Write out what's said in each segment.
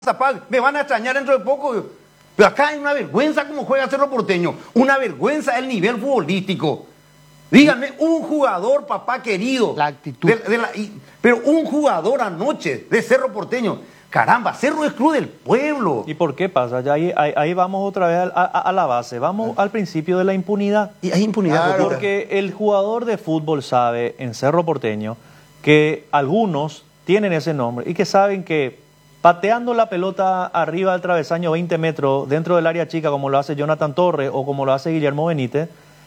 me van a extrañar dentro de poco. Pero acá hay una vergüenza como juega Cerro Porteño, una vergüenza el nivel futbolístico. Díganme, un jugador, papá querido, la actitud. Pero un jugador anoche de Cerro Porteño, caramba, Cerro es club del pueblo. ¿Y por qué pasa? Ya ahí vamos otra vez a la base, vamos al principio de la impunidad. Y hay impunidad. Claro, porque el jugador de fútbol sabe en Cerro Porteño que algunos tienen ese nombre y que saben que pateando la pelota arriba del travesaño 20 metros dentro del área chica, como lo hace Jonathan Torres o como lo hace Guillermo Benítez,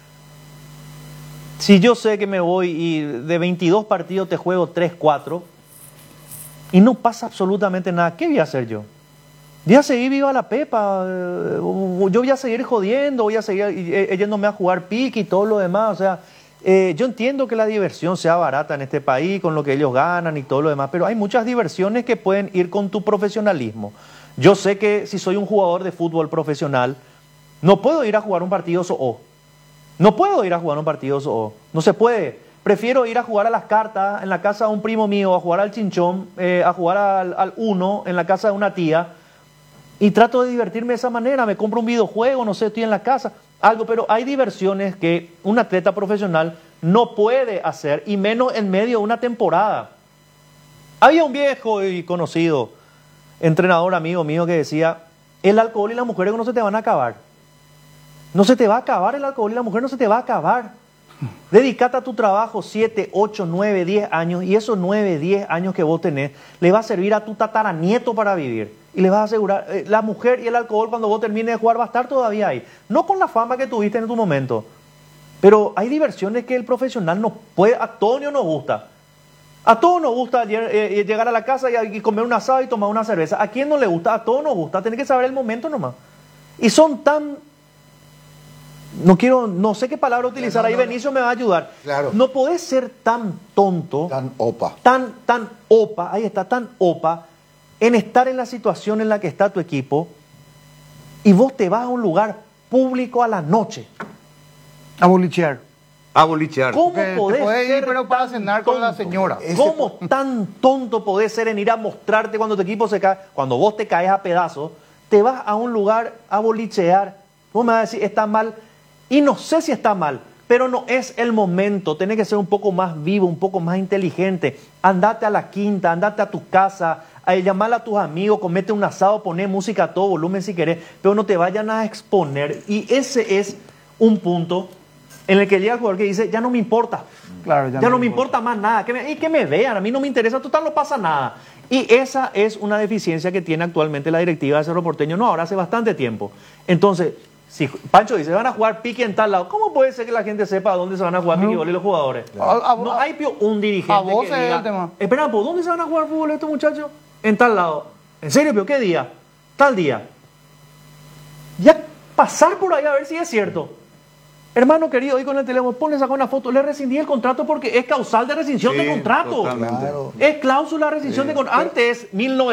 si yo sé que me voy y de 22 partidos te juego 3, 4 y no pasa absolutamente nada, ¿qué voy a hacer yo? Voy a seguir viva la pepa, yo voy a seguir jodiendo, voy a seguir yéndome a jugar pique y todo lo demás, o sea, yo entiendo que la diversión sea barata en este país con lo que ellos ganan y todo lo demás, pero hay muchas diversiones que pueden ir con tu profesionalismo. Yo sé que si soy un jugador de fútbol profesional, no puedo ir a jugar un partido SOO. No puedo ir a jugar un partido SOO. No se puede. Prefiero ir a jugar a las cartas en la casa de un primo mío, a jugar al chinchón, a jugar al uno en la casa de una tía. Y trato de divertirme de esa manera. Me compro un videojuego, no sé, estoy en la casa, algo. Pero hay diversiones que un atleta profesional no puede hacer, y menos en medio de una temporada. Había un viejo y conocido entrenador amigo mío que decía, el alcohol y las mujeres no se te van a acabar. No se te va a acabar el alcohol y la mujer no se te va a acabar. Dedicate a tu trabajo 7, 8, 9, 10 años y esos 9, 10 años que vos tenés le va a servir a tu tataranieto para vivir. Y le vas a asegurar, la mujer y el alcohol cuando vos termines de jugar va a estar todavía ahí. No con la fama que tuviste en tu momento. Pero hay diversiones que el profesional no puede, a todos nos gusta. A todos nos gusta llegar a la casa y comer un asado y tomar una cerveza. ¿A quién no le gusta? A todos nos gusta. Tenés que saber el momento nomás. Y son tan... No sé qué palabra utilizar, ahí Benicio me va a ayudar. Claro. No podés ser tan tonto, Tan opa. tan opa, ahí está, tan opa, en estar en la situación en la que está tu equipo y vos te vas a un lugar público a la noche. A bolichear. A bolichear. ¿Cómo Te podés podés ser ir, pero para tan cenar con la tonto? señora. ¿Cómo tan tonto podés ser en ir a mostrarte cuando tu equipo se cae? Cuando vos te caes a pedazos, te vas a un lugar a bolichear. Vos me vas a decir, está mal. Y no sé si está mal, pero no es el momento. Tenés que ser un poco más vivo, un poco más inteligente. Andate a la quinta, andate a tu casa, llamar a tus amigos, comete un asado, poné música a todo volumen si querés, pero no te vayan a exponer. Y ese es un punto en el que llega el jugador que dice, ya no me importa. Claro, ya no me importa más nada. Que me vean, a mí no me interesa, total no pasa nada. Y esa es una deficiencia que tiene actualmente la directiva de Cerro Porteño, no ahora, hace bastante tiempo. Entonces... Si Pancho dice, van a jugar pique en tal lado, ¿cómo puede ser que la gente sepa a dónde se van a jugar pique y los jugadores? No hay un dirigente a vos que es diga, el tema. espera, ¿por dónde se van a jugar fútbol estos muchachos? En tal lado. ¿En serio, pero qué día? Tal día. Ya pasar por ahí a ver si es cierto. Hermano querido, ahí con el teléfono, ponle sacar una foto, le rescindí el contrato porque es causal de rescisión de contrato. Claro. Es cláusula de rescisión de contrato. Antes,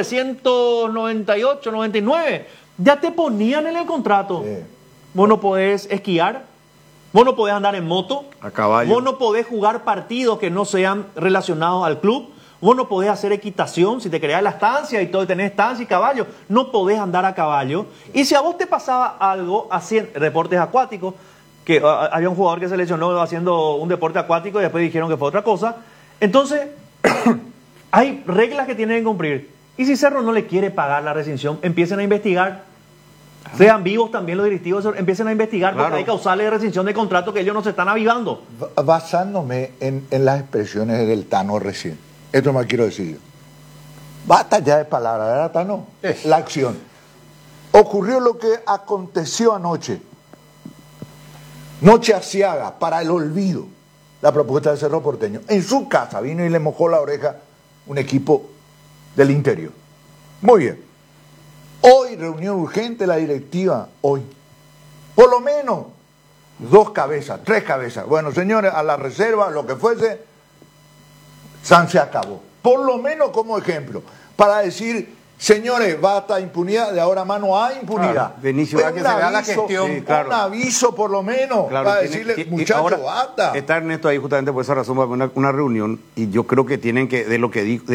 1998, 99, ya te ponían en el contrato. Sí. Vos no podés esquiar, vos no podés andar en moto, A caballo. vos no podés jugar partidos que no sean relacionados al club, vos no podés hacer equitación, si te creás la estancia y todo, tenés estancia y caballo, no podés andar a caballo. Y si a vos te pasaba algo, haciendo deportes acuáticos, que había un jugador que se lesionó haciendo un deporte acuático y después dijeron que fue otra cosa, entonces hay reglas que tienen que cumplir. Y si Cerro no le quiere pagar la rescisión, empiecen a investigar. Sean vivos también los directivos, empiecen a investigar porque hay causales de rescisión de contrato que ellos no se están avivando. Basándome en las expresiones del Tano recién, esto me quiero decir yo. Basta ya de palabras, ¿verdad, Tano? La acción. Ocurrió lo que aconteció anoche. Noche asiaga para el olvido. La propuesta de Cerro Porteño. En su casa vino y le mojó la oreja un equipo del interior. Muy bien. Hoy, reunión urgente la directiva, hoy. Por lo menos 2 cabezas, 3 cabezas. Bueno, señores, a la reserva, lo que fuese, San se acabó. Por lo menos como ejemplo, para decir, señores, basta impunidad, de ahora más no hay impunidad. Claro, Benicio, Pues que se vea la gestión. Sí, claro. Un aviso por lo menos, Claro, para decirle, muchachos, basta. Está Ernesto ahí justamente por esa razón, para una reunión, y yo creo que tienen que, de lo que dijo,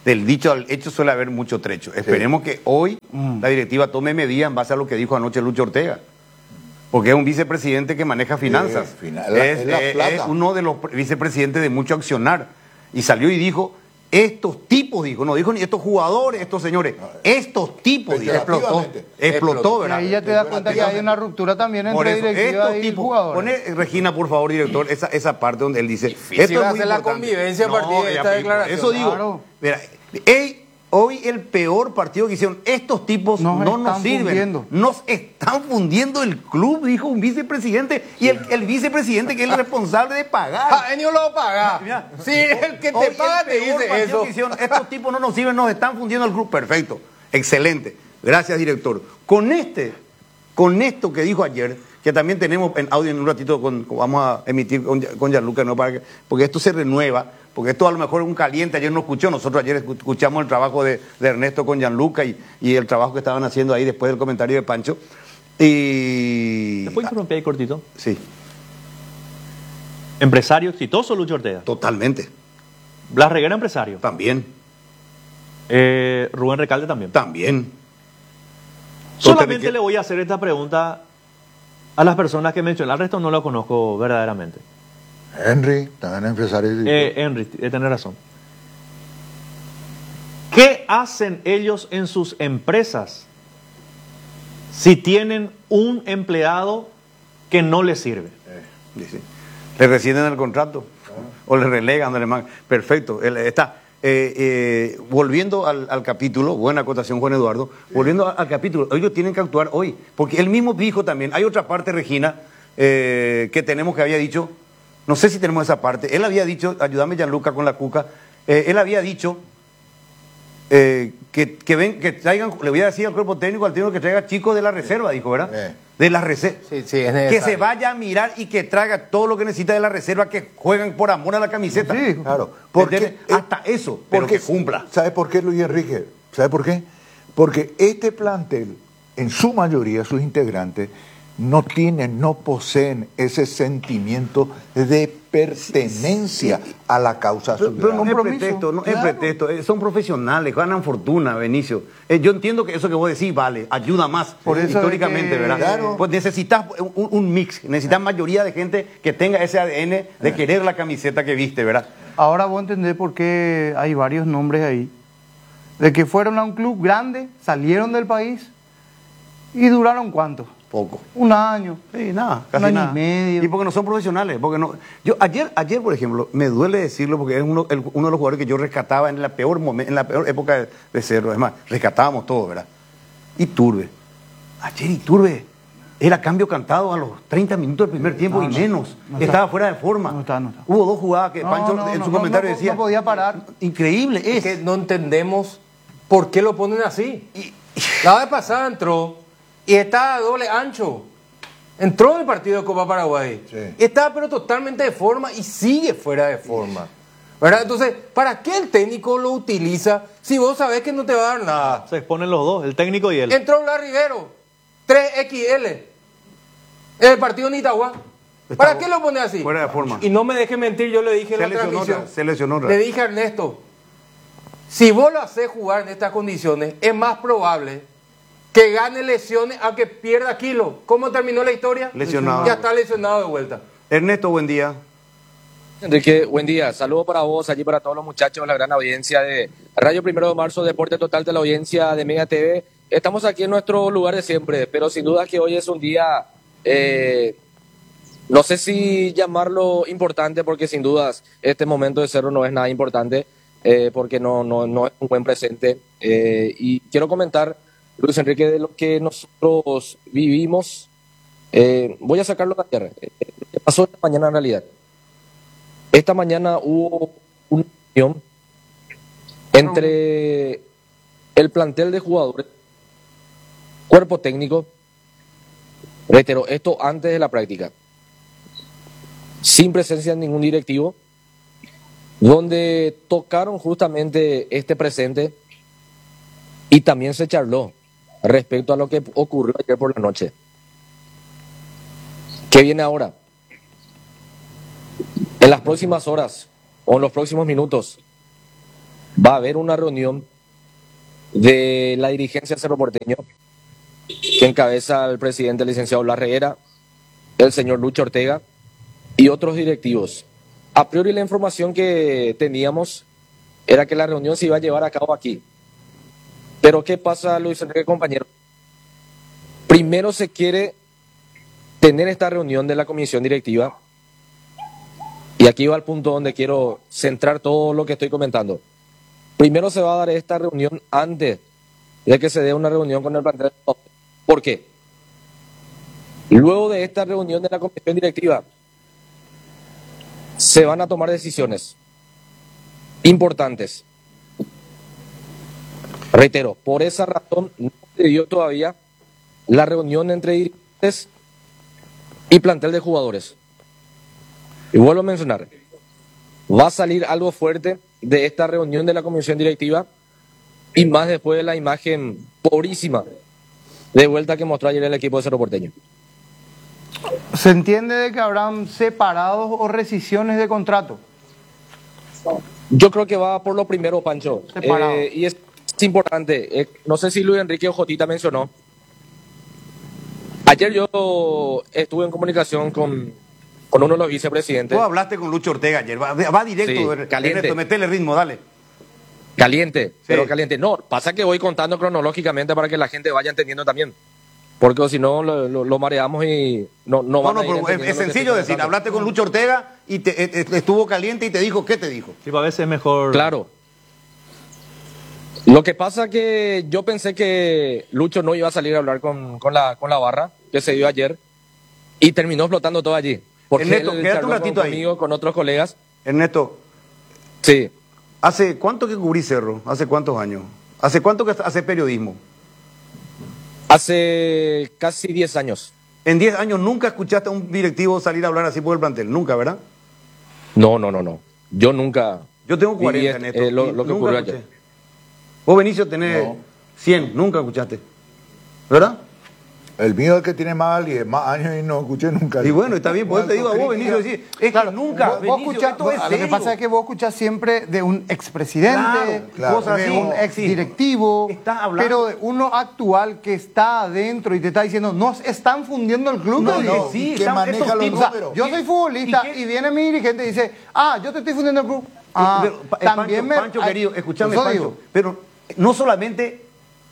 del dicho al hecho suele haber mucho trecho. Esperemos que hoy la directiva tome medidas en base a lo que dijo anoche Lucho Ortega. Porque es un vicepresidente que maneja finanzas. Es uno de los vicepresidentes de mucho accionar. Y salió y dijo, estos tipos, dijo, no dijo ni estos jugadores, estos señores, estos tipos, dijo. Explotó, ¿verdad? Y ahí ya te das cuenta que hay una ruptura también entre directiva y jugadores. Pone, Regina, por favor, director, esa parte donde él dice, esto es muy la convivencia a partir de esta declaración. Eso digo, claro. Mira, hoy el peor partido que hicieron, estos tipos no nos sirven. Fundiendo. Nos están fundiendo el club, dijo un vicepresidente. Y el vicepresidente que es el responsable de pagar. Enio lo paga. Sí, el que te paga te dice eso. Hicieron, estos tipos no nos sirven, nos están fundiendo el club. Perfecto, excelente. Gracias, director. Con esto que dijo ayer, que también tenemos en audio en un ratito, vamos a emitir con Gianluca, ¿no? Porque esto se renueva. Porque esto a lo mejor es un caliente, ayer no escuchó, nosotros ayer escuchamos el trabajo de Ernesto con Gianluca y el trabajo que estaban haciendo ahí después del comentario de Pancho. Y... ¿Te puedo interrumpir ahí cortito? Sí. Empresario exitoso, Lucho Ortega. Totalmente. Blas Reguera, empresario. También. Rubén Recalde también. También. Solamente le voy a hacer esta pregunta a las personas que mencioné, al resto no lo conozco verdaderamente. Henry, también empresario. Henry, tenés razón. ¿Qué hacen ellos en sus empresas si tienen un empleado que no les sirve? Dice, ¿le rescinden el contrato? ¿O le relegan? Perfecto. Está. Volviendo al capítulo, buena acotación, Juan Eduardo, volviendo al capítulo, ellos tienen que actuar hoy, porque él mismo dijo también, hay otra parte, Regina, que tenemos que había dicho. No sé si tenemos esa parte. Él había dicho, ayúdame Gianluca con la cuca, él había dicho que traigan, le voy a decir al cuerpo técnico, al técnico que traiga chicos de la reserva, dijo, ¿verdad? De la reserva. Sí, es necesario. Que se vaya a mirar y que traiga todo lo que necesita de la reserva, que juegan por amor a la camiseta. Sí, claro. Porque, hasta eso, pero que cumpla. ¿Sabe por qué, Luis Enrique? ¿Sabe por qué? Porque este plantel, en su mayoría, sus integrantes, no poseen ese sentimiento de pertenencia a la causa social. Pero no es pretexto, no es pretexto, son profesionales, ganan fortuna, Benicio. Yo entiendo que eso que vos decís vale, ayuda más por eso históricamente, ¿verdad? Claro. Pues necesitas un mix, necesitas mayoría de gente que tenga ese ADN de querer la camiseta que viste, ¿verdad? Ahora vos entendés por qué hay varios nombres ahí. De que fueron a un club grande, salieron del país y duraron ¿cuánto? Poco. Un año. Sí, nada, casi un año nada. y medio. Y porque no son profesionales. Porque no. Yo ayer, por ejemplo, me duele decirlo porque es uno de los jugadores que yo rescataba en la peor época de Cerro. Es más, rescatábamos todo, ¿verdad? Iturbe. Ayer Iturbe era cambio cantado a los 30 minutos del primer tiempo y menos. Estaba fuera de forma. No está. Hubo dos jugadas que Pancho en su comentario decía. No podía parar. Increíble. Es que no entendemos por qué lo ponen así. La vez pasada entró y estaba a doble ancho. Entró en el partido de Copa Paraguay. Sí. Estaba pero totalmente de forma y sigue fuera de forma. ¿Verdad? Entonces, ¿para qué el técnico lo utiliza si vos sabés que no te va a dar nada? Se exponen los dos, el técnico y él. Entró Blas Rivero, 3XL, en el partido de Itagua. ¿Para qué lo pone así? Fuera de forma. Y no me deje mentir, yo le dije en la transmisión. Se lesionó. Le dije a Ernesto, si vos lo haces jugar en estas condiciones, es más probable que gane lesiones a que pierda kilos. ¿Cómo terminó la historia? Lesionado. Ya está lesionado de vuelta. Ernesto, buen día. Enrique, buen día. Saludos para vos, allí para todos los muchachos, la gran audiencia de Radio 1 de Marzo, Deporte Total, de la audiencia de Mega TV. Estamos aquí en nuestro lugar de siempre, pero sin duda que hoy es un día, no sé si llamarlo importante, porque sin dudas este momento de Cerro no es nada importante, porque no es un buen presente. Y quiero comentar, Luis Enrique, de lo que nosotros vivimos. Voy a sacarlo de ayer. ¿Qué pasó esta mañana en realidad? Esta mañana hubo una reunión entre el plantel de jugadores, cuerpo técnico, reitero, esto antes de la práctica, sin presencia de ningún directivo, donde tocaron justamente este presente y también se charló respecto a lo que ocurrió ayer por la noche. ¿Qué viene ahora? En las próximas horas o en los próximos minutos va a haber una reunión de la dirigencia Cerro Porteño que encabeza el presidente licenciado Blas Reguera, el señor Lucho Ortega y otros directivos. A priori la información que teníamos era que la reunión se iba a llevar a cabo aquí. Pero ¿qué pasa, Luis Enrique, compañero? Primero se quiere tener esta reunión de la comisión directiva, y aquí va el punto donde quiero centrar todo lo que estoy comentando. Primero se va a dar esta reunión antes de que se dé una reunión con el plantel. ¿Por qué? Luego de esta reunión de la comisión directiva se van a tomar decisiones importantes. Reitero, por esa razón no se dio todavía la reunión entre dirigentes y plantel de jugadores. Y vuelvo a mencionar, va a salir algo fuerte de esta reunión de la comisión directiva, y más después de la imagen pobrísima de vuelta que mostró ayer el equipo de Cerro Porteño. ¿Se entiende de que habrán separados o rescisiones de contrato? Yo creo que va por lo primero, Pancho. Separado. Y es importante. No sé si Luis Enrique o Jotita mencionó. Ayer yo estuve en comunicación con uno de los vicepresidentes. Tú hablaste con Lucho Ortega ayer. Va directo. Sí, caliente. Ernesto, metele ritmo, dale. Caliente, Sí. pero caliente. No, pasa que voy contando cronológicamente para que la gente vaya entendiendo también. Porque si no, lo mareamos y no van a ir pero entendiendo es lo que sencillo estoy decir. comentando. Hablaste con Lucho Ortega y estuvo caliente y te dijo, ¿qué te dijo? Sí, a veces es mejor. Claro. Lo que pasa que yo pensé que Lucho no iba a salir a hablar con la barra que se dio ayer, y terminó explotando todo allí. Porque Ernesto, él quédate un charló ratito ahí. conmigo, con otros colegas. Ernesto, Sí, ¿hace cuánto que cubrí Cerro? ¿Hace cuántos años? ¿Hace cuánto que hace periodismo? hace casi 10 años. En 10 años nunca escuchaste a un directivo salir a hablar así por el plantel. Nunca, ¿verdad? No. Yo nunca. Yo tengo viví 40 en esto. lo y que nunca ocurrió escuché. ayer. Vos, Benicio, tenés 100. Nunca escuchaste. ¿Verdad? El mío es el que tiene más años y no escuché nunca. Y bueno, está bien. Por eso te digo a vos, Benicio, decir, es que nunca. Vos Benicio, escuchás, esto es lo que serio. pasa es que vos escuchás siempre de un expresidente, Claro, cosas de así. un exdirectivo, Estás hablando. pero de uno actual que está adentro y te está diciendo, nos están fundiendo el club. No, te digo. no, sí, que están- maneja estos los tipos- O sea, números. yo soy futbolista ¿Y y, qué? viene mi dirigente y dice, yo te estoy fundiendo el club. Pero, También Pancho, querido, escúchame, Eso Pancho. digo. Pero no solamente,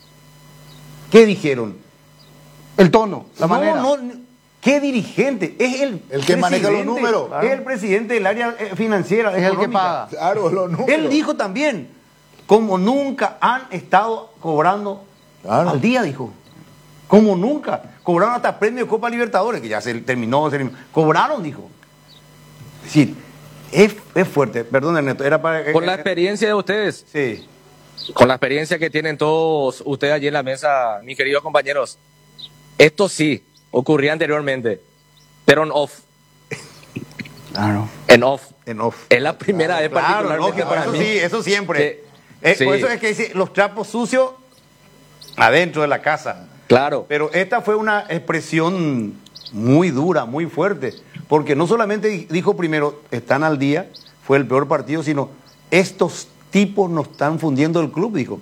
¿qué dijeron? El tono, la manera. No, ¿qué dirigente? Es el que maneja los presidente, números. Es el presidente del área financiera. Es el que económica. paga. Claro, los números. Él dijo también, como nunca han estado cobrando Claro. al día, dijo. Como nunca. Cobraron hasta premio de Copa Libertadores, que ya se terminó. Cobraron, dijo. Es decir, es fuerte. Perdón, Ernesto, era para... Con la experiencia de ustedes, Sí. con la experiencia que tienen todos ustedes allí en la mesa, mis queridos compañeros, esto sí ocurría anteriormente, pero en off. Claro. En off. En off. Es la primera vez Claro, particularmente lógico, para eso mí. sí, eso siempre. Sí. Por eso es que dice los trapos sucios adentro de la casa. Claro. Pero esta fue una expresión muy dura, muy fuerte, porque no solamente dijo primero, están al día, fue el peor partido, sino estos tipos nos están fundiendo el club, dijo.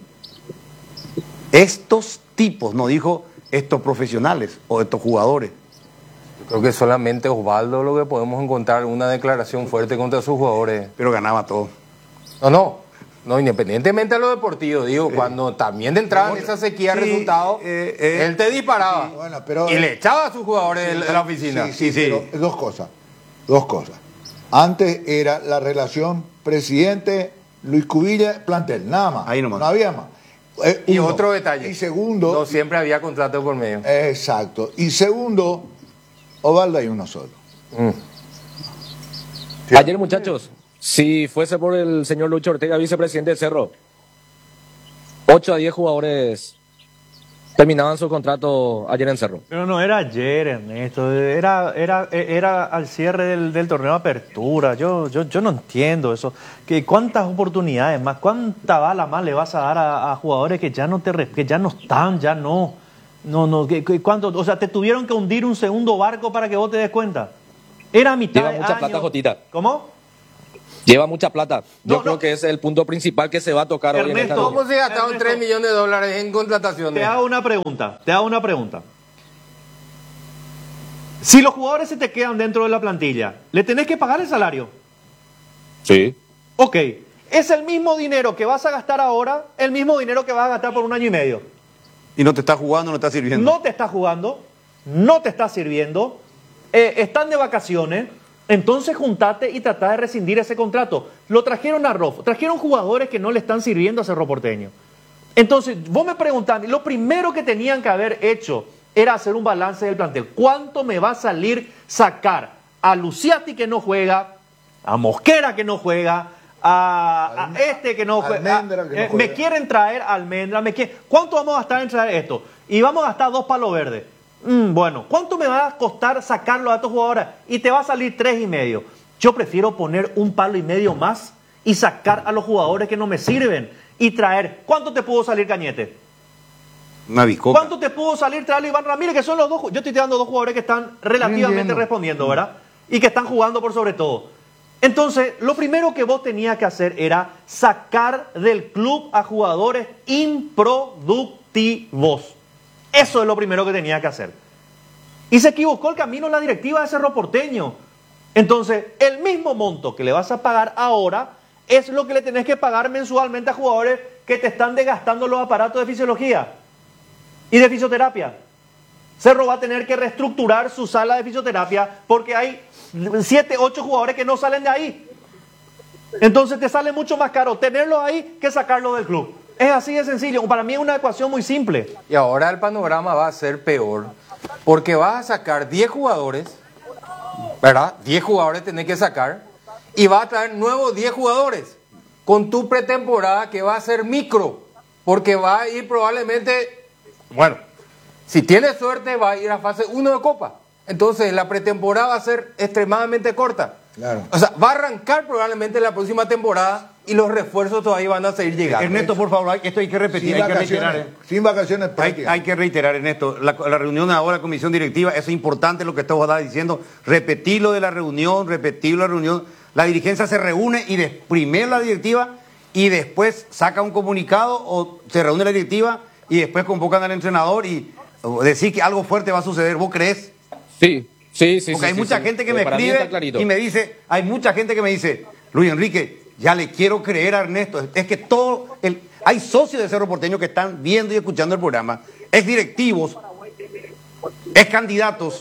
Estos tipos, no dijo estos profesionales o estos jugadores. Creo que solamente Osvaldo lo que podemos encontrar una declaración fuerte contra sus jugadores. Pero ganaba todo. No, independientemente de lo deportivo, digo, cuando también entraba en esa sequía de Sí, resultados, él te disparaba Bueno, pero- y le echaba a sus jugadores de la oficina. Sí, Sí. pero dos cosas. Antes era la relación presidente Luis Cubilla plantel, nada más. Ahí nomás. No había más. Y Uno. otro detalle. Y segundo, No siempre había contrato por medio. exacto. Y segundo, Ovaldo hay uno solo. Ayer, muchachos, si fuese por el señor Lucho Ortega, vicepresidente de Cerro, 8 a 10 jugadores terminaban su contrato ayer en Cerro. Pero no era ayer, Ernesto. Era al cierre del torneo de apertura. Yo no entiendo eso. ¿Cuántas oportunidades más, cuánta bala más le vas a dar a jugadores que ya no que ya no están, ya no? ¿Cuánto? O sea, te tuvieron que hundir un segundo barco para que vos te des cuenta. Era a mitad Lleva de mucha año. plata, Jotita. ¿Cómo? Lleva mucha plata. Yo No, creo no. que ese es el punto principal que se va a tocar hoy en esta Ernesto, reunión. ¿Cómo se gastaron Ernesto, 3 millones de dólares en contrataciones? Te hago una pregunta. Si los jugadores se te quedan dentro de la plantilla, ¿le tenés que pagar el salario? Sí. Ok. ¿Es el mismo dinero que vas a gastar ahora, el mismo dinero que vas a gastar por 1 año y medio? Y no te está jugando, no está sirviendo. No te está jugando, no te está sirviendo, están de vacaciones, entonces juntate y trata de rescindir ese contrato. Lo trajeron a Rof, trajeron jugadores que no le están sirviendo a Cerro Porteño. Entonces, vos me preguntás, lo primero que tenían que haber hecho era hacer un balance del plantel. ¿Cuánto me va a salir sacar a Luciati que no juega, a Mosquera que no juega, a este que no juega? Almendra que no Me juega. quieren traer Almendra, ¿cuánto vamos a gastar en traer esto? Y vamos a gastar 2 palos verdes. Bueno, ¿cuánto me va a costar sacarlo a estos jugadores? Y te va a salir 3,5. Yo prefiero poner 1,5 palos más y sacar a los jugadores que no me sirven y traer. ¿Cuánto te pudo salir Cañete? Una bicoca. ¿Cuánto te pudo salir traerlo Iván Ramírez? Que son los dos. Yo estoy dando 2 jugadores que están relativamente Rindiendo. respondiendo, ¿verdad? Y que están jugando por sobre todo. Entonces, lo primero que vos tenías que hacer era sacar del club a jugadores improductivos. Eso es lo primero que tenía que hacer. Y se equivocó el camino en la directiva de Cerro Porteño. Entonces, el mismo monto que le vas a pagar ahora es lo que le tenés que pagar mensualmente a jugadores que te están desgastando los aparatos de fisiología y de fisioterapia. Cerro va a tener que reestructurar su sala de fisioterapia porque hay 7, 8 jugadores que no salen de ahí. Entonces te sale mucho más caro tenerlos ahí que sacarlos del club. Es así de sencillo. Para mí es una ecuación muy simple. Y ahora el panorama va a ser peor, porque vas a sacar 10 jugadores, ¿verdad? 10 jugadores tenés que sacar, y vas a traer nuevos 10 jugadores, con tu pretemporada que va a ser micro, porque va a ir probablemente, bueno, si tienes suerte va a ir a fase 1 de Copa. Entonces la pretemporada va a ser extremadamente corta. Claro. O sea, va a arrancar probablemente la próxima temporada y los refuerzos todavía van a seguir llegando. Ernesto, por favor, esto hay que repetir, Sin hay que reiterar. vacaciones, sin vacaciones Hay prácticas. que reiterar, Ernesto, la reunión ahora de la comisión directiva, eso es importante lo que estás diciendo, repetirlo de la reunión, la dirigencia se reúne y primero la directiva y después saca un comunicado o se reúne la directiva y después convocan al entrenador y decir que algo fuerte va a suceder, ¿vos crees? Sí. Porque hay mucha gente que me Para mí está escribe clarito. y me dice, hay mucha gente que me dice, Luis Enrique, ya le quiero creer a Ernesto, es que hay socios de Cerro Porteño que están viendo y escuchando el programa, es directivos, es candidatos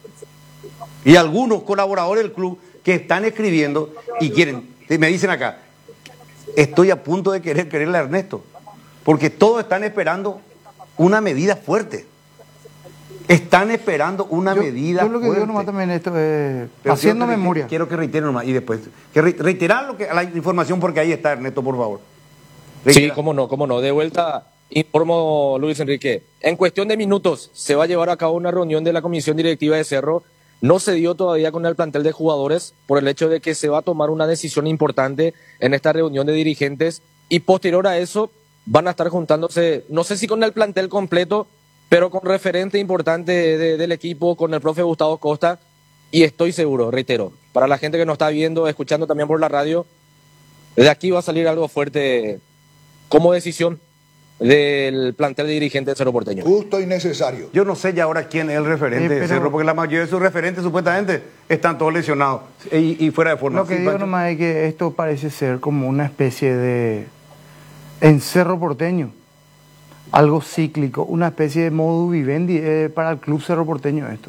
y algunos colaboradores del club que están escribiendo y quieren, me dicen acá, estoy a punto de quererle a Ernesto, porque todos están esperando una medida fuerte. Están esperando una medida Yo lo que fuerte. digo nomás también esto es Pero haciendo quiero que memoria. Quiero que reitere nomás y después. Reiterar la información porque ahí está, Ernesto, por favor. Sí, Reitera. cómo no. De vuelta, informo, Luis Enrique. En cuestión de minutos se va a llevar a cabo una reunión de la comisión directiva de Cerro. No se dio todavía con el plantel de jugadores por el hecho de que se va a tomar una decisión importante en esta reunión de dirigentes y posterior a eso van a estar juntándose, no sé si con el plantel completo, pero con referente importante del equipo, con el profe Gustavo Costa, y estoy seguro, reitero, para la gente que nos está viendo, escuchando también por la radio, de aquí va a salir algo fuerte como decisión del plantel de dirigentes de Cerro Porteño. Justo y necesario. Yo no sé ya ahora quién es el referente de pero- Cerro, porque la mayoría de sus referentes supuestamente están todos lesionados y fuera de forma. Lo que Sí, digo Pancho. nomás es que esto parece ser como una especie de en Cerro Porteño, algo cíclico, una especie de modus vivendi para el club Cerro Porteño esto.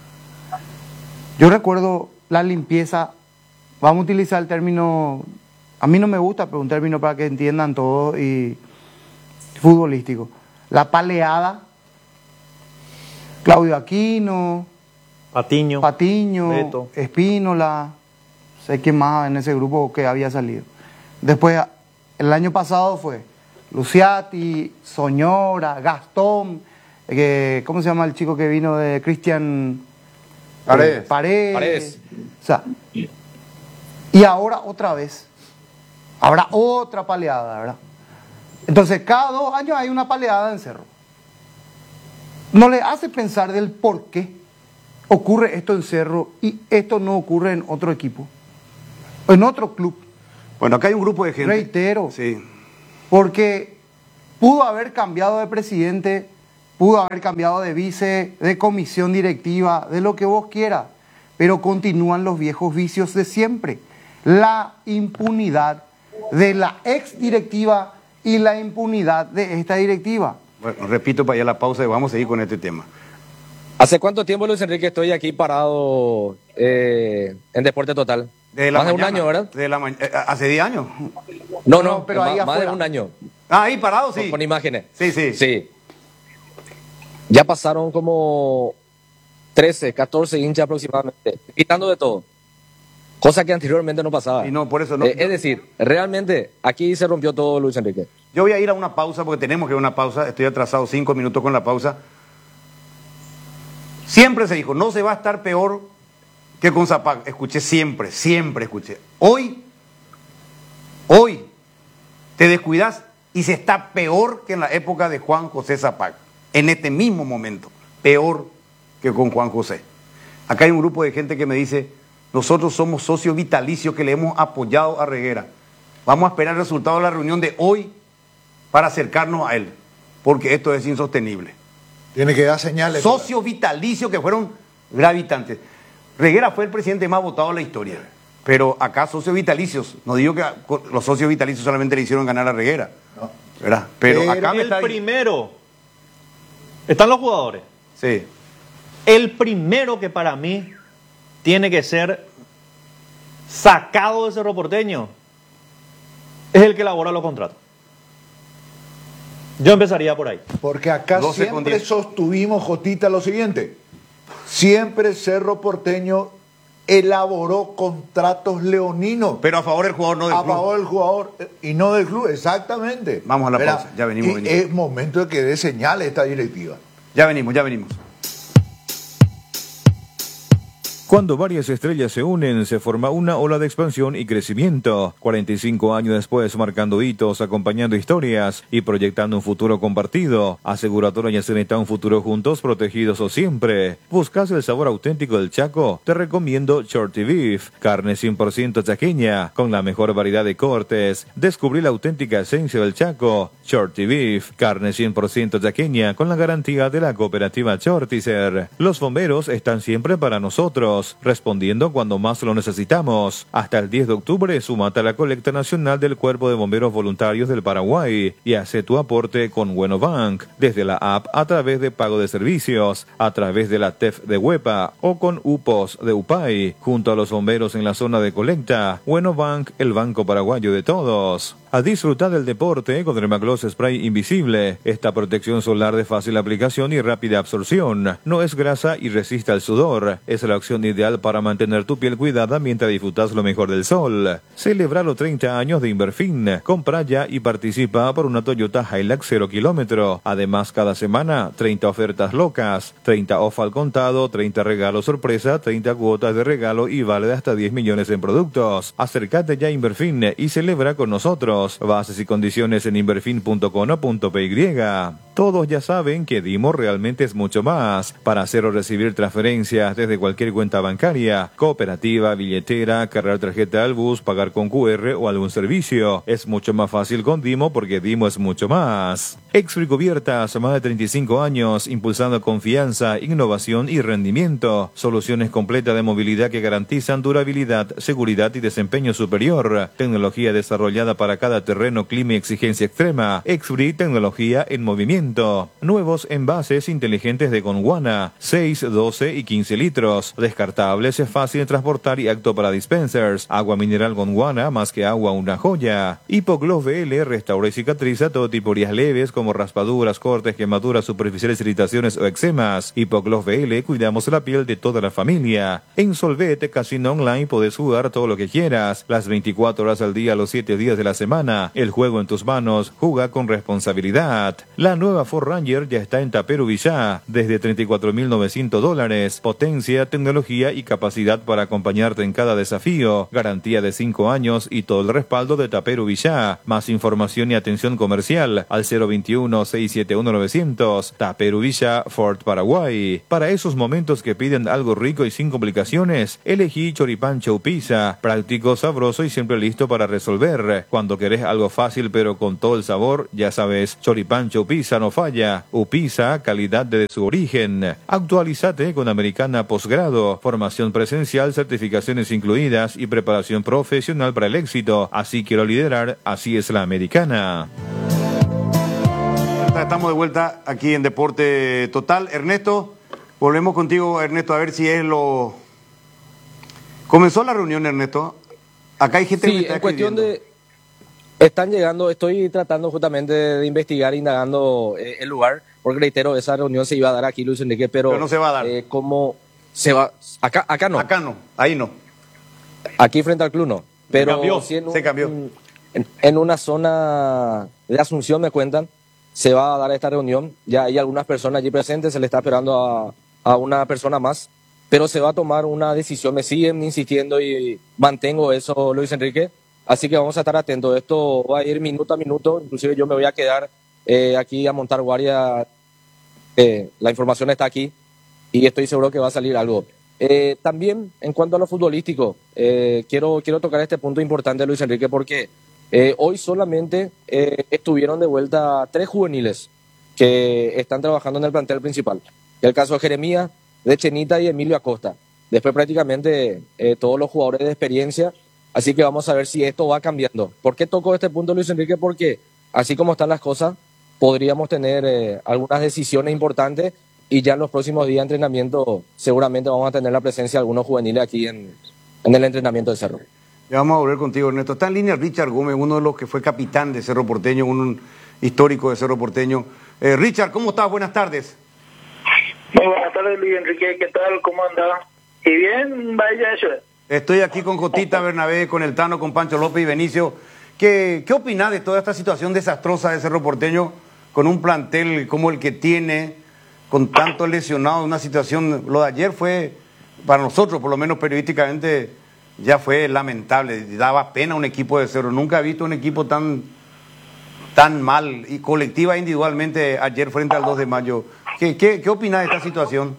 Yo recuerdo la limpieza, vamos a utilizar el término, a mí no me gusta, pero un término para que entiendan todo y futbolístico. La paleada, Claudio Aquino, Patiño. Patiño, Beto. Espínola, sé quién más en ese grupo que había salido. Después, el año pasado fue Luciati, Soñora, Gastón, ¿cómo se llama el chico que vino de Cristian Paredes. Paredes. O sea, y ahora otra vez, habrá otra paleada, ¿verdad? Entonces, cada 2 años hay una paleada en Cerro. ¿No le hace pensar del por qué ocurre esto en Cerro y esto no ocurre en otro equipo? en otro club. Bueno, acá hay un grupo de gente. Reitero. Sí. Porque pudo haber cambiado de presidente, pudo haber cambiado de vice, de comisión directiva, de lo que vos quieras, pero continúan los viejos vicios de siempre. La impunidad de la ex directiva y la impunidad de esta directiva. Bueno, repito para allá la pausa y vamos a seguir con este tema. ¿Hace cuánto tiempo, Luis Enrique, estoy aquí parado en Deporte Total? Desde la Más de un mañana, año, ¿verdad? ¿Hace 10 años? No, pero ahí más de afuera. un año. Ah, ahí parado, sí. Con imágenes. Sí, sí. Sí. Ya pasaron como 13, 14 hinchas aproximadamente, quitando de todo. Cosa que anteriormente no pasaba. Y no, por eso no. Es decir, realmente aquí se rompió todo, Luis Enrique. Yo voy a ir a una pausa porque tenemos que ir a una pausa. Estoy atrasado 5 minutos con la pausa. Siempre se dijo, no se va a estar peor que con Zapac. Escuché siempre escuché. Hoy, te descuidas y se está peor que en la época de Juan José Zapac. En este mismo momento, peor que con Juan José. Acá hay un grupo de gente que me dice, nosotros somos socios vitalicios que le hemos apoyado a Reguera. Vamos a esperar el resultado de la reunión de hoy para acercarnos a él, porque esto es insostenible. Tiene que dar señales. Socios vitalicios que fueron gravitantes. Reguera fue el presidente más votado de la historia, pero acá socios vitalicios, no digo que los socios vitalicios solamente le hicieron ganar a Reguera, No. ¿verdad? Pero acá me El está... primero, están los jugadores. Sí. El primero que para mí tiene que ser sacado de Cerro Porteño es el que elabora los contratos. Yo empezaría por ahí. Porque acá 12 con siempre 10. sostuvimos, Jotita, lo siguiente. Siempre Cerro Porteño elaboró contratos leoninos Pero a favor del jugador, no del a club. favor del jugador y no del club, exactamente. Vamos a la Verá, pausa, ya venimos. y es momento de que dé señales esta directiva. Ya venimos. Cuando varias estrellas se unen, se forma una ola de expansión y crecimiento. 45 años después, marcando hitos, acompañando historias y proyectando un futuro compartido. Aseguradora Yacen está un futuro juntos, protegidos o siempre. ¿Buscas el sabor auténtico del Chaco? Te recomiendo Shorty Beef, carne 100% chaqueña, con la mejor variedad de cortes. Descubrí la auténtica esencia del Chaco. Shorty Beef, carne 100% chaqueña, con la garantía de la cooperativa Shortizer. Los bomberos están siempre para nosotros, respondiendo cuando más lo necesitamos. Hasta el 10 de octubre, súmate a la colecta nacional del Cuerpo de Bomberos Voluntarios del Paraguay y hace tu aporte con Buenobank, desde la app a través de pago de servicios, a través de la TEF de Huepa o con UPOS de UPAI, junto a los bomberos en la zona de colecta. Buenobank, el banco paraguayo de todos. A disfrutar del deporte con Dermagloss Spray Invisible. Esta protección solar de fácil aplicación y rápida absorción. No es grasa y resiste al sudor. Es la opción ideal para mantener tu piel cuidada mientras disfrutas lo mejor del sol. Celebra los 30 años de Inverfin. Compra ya y participa por una Toyota Hilux 0 kilómetro. Además, cada semana, 30 ofertas locas. 30 off al contado, 30 regalos sorpresa, 30 cuotas de regalo y vale de hasta 10 millones en productos. Acércate ya a Inverfin y celebra con nosotros. Bases y condiciones en inverfin.com.py. Todos ya saben que Dimo realmente es mucho más. Para hacer o recibir transferencias desde cualquier cuenta bancaria, cooperativa, billetera, cargar tarjeta al bus, pagar con QR o algún servicio. Es mucho más fácil con Dimo porque Dimo es mucho más. Exfricubiertas, más de 35 años, impulsando confianza, innovación y rendimiento. Soluciones completas de movilidad que garantizan durabilidad, seguridad y desempeño superior. Tecnología desarrollada para cada terreno, clima y exigencia extrema. Exfri, tecnología en movimiento. Nuevos envases inteligentes de Gondwana, 6, 12 y 15 litros. Descartables, es fácil de transportar y apto para dispensers. Agua mineral Gondwana, más que agua, una joya. Hipogloss VL, restaura y cicatriza todo tipo de heridas leves como raspaduras, cortes, quemaduras superficiales, irritaciones o eczemas. Hipogloss VL, cuidamos la piel de toda la familia. En Solvete Casino Online podés jugar todo lo que quieras, las 24 horas al día, los 7 días de la semana. El juego en tus manos, juega con responsabilidad. La nueva nueva Ford Ranger ya está en Taperu Villá, desde $34.900, potencia, tecnología y capacidad para acompañarte en cada desafío, garantía de 5 años y todo el respaldo de Taperu Villá. Más información y atención comercial al 021-671-900, Taperu Villá, Ford Paraguay. Para esos momentos que piden algo rico y sin complicaciones, elegí Choripán Choupisa, práctico, sabroso y siempre listo para resolver. Cuando querés algo fácil pero con todo el sabor, ya sabes, Choripán Choupisa no falla. Upisa, calidad de su origen. Actualízate con Americana Posgrado, formación presencial, certificaciones incluidas y preparación profesional para el éxito. Así quiero liderar, así es la Americana. Estamos de vuelta aquí en Deporte Total. Ernesto, volvemos contigo, Ernesto, a ver si es lo... ¿Comenzó la reunión, Ernesto? Acá hay gente que me está en cuestión escribiendo. Están llegando, estoy tratando justamente de investigar, indagando el lugar, porque reitero, esa reunión se iba a dar aquí, Luis Enrique, pero no se va a dar. ¿Cómo se va? Acá no. Acá no, ahí no. Aquí frente al club no. Pero cambió, sí se cambió. En una zona de Asunción, me cuentan, se va a dar esta reunión. Ya hay algunas personas allí presentes, se le está esperando a una persona más, pero se va a tomar una decisión. Me siguen insistiendo y mantengo eso, Luis Enrique. Así que vamos a estar atentos. Esto va a ir minuto a minuto. Inclusive yo me voy a quedar aquí a montar guardia. La información está aquí y estoy seguro que va a salir algo. También, en cuanto a lo futbolístico, quiero tocar este punto importante, Luis Enrique, porque hoy solamente estuvieron de vuelta 3 juveniles que están trabajando en el plantel principal. El caso de Jeremías, de Chenita y Emilio Acosta. Después prácticamente todos los jugadores de experiencia. Así que vamos a ver si esto va cambiando. ¿Por qué toco este punto, Luis Enrique? Porque así como están las cosas, podríamos tener algunas decisiones importantes y ya en los próximos días de entrenamiento seguramente vamos a tener la presencia de algunos juveniles aquí en el entrenamiento de Cerro. Ya vamos a volver contigo, Ernesto. Está en línea Richard Gómez, uno de los que fue capitán de Cerro Porteño, un histórico de Cerro Porteño. Richard, ¿cómo estás? Buenas tardes. Muy buenas tardes, Luis Enrique. ¿Qué tal? ¿Cómo anda? ¿Y bien? Vaya eso. Estoy aquí con Jotita Bernabé, con el Tano, con Pancho López y Benicio. ¿Qué opinás de toda esta situación desastrosa de Cerro Porteño con un plantel como el que tiene, con tantos lesionados? Una situación, lo de ayer fue, para nosotros, por lo menos periodísticamente, ya fue lamentable. Daba pena un equipo de Cerro. Nunca he visto un equipo tan mal, y colectiva e individualmente ayer frente al 2 de mayo. ¿Qué opinás de esta situación?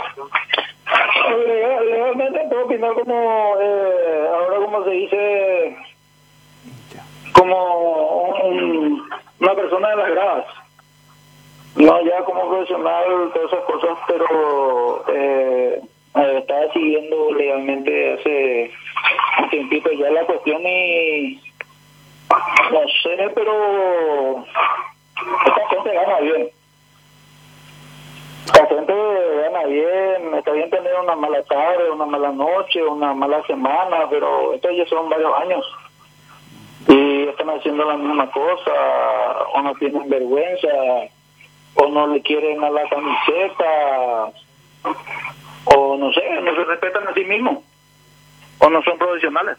Realmente puedo opinar como, ahora como se dice, como una persona de las gradas. No ya como profesional, todas esas cosas, pero estaba siguiendo legalmente hace un tiempito ya la cuestión y no sé, pero esta gente gana bien. La gente gana bien, está bien tener una mala tarde, una mala noche, una mala semana, pero estos ya son varios años. Y están haciendo la misma cosa, o no tienen vergüenza, o no le quieren a la camiseta, o no sé, no se respetan a sí mismos, o no son profesionales.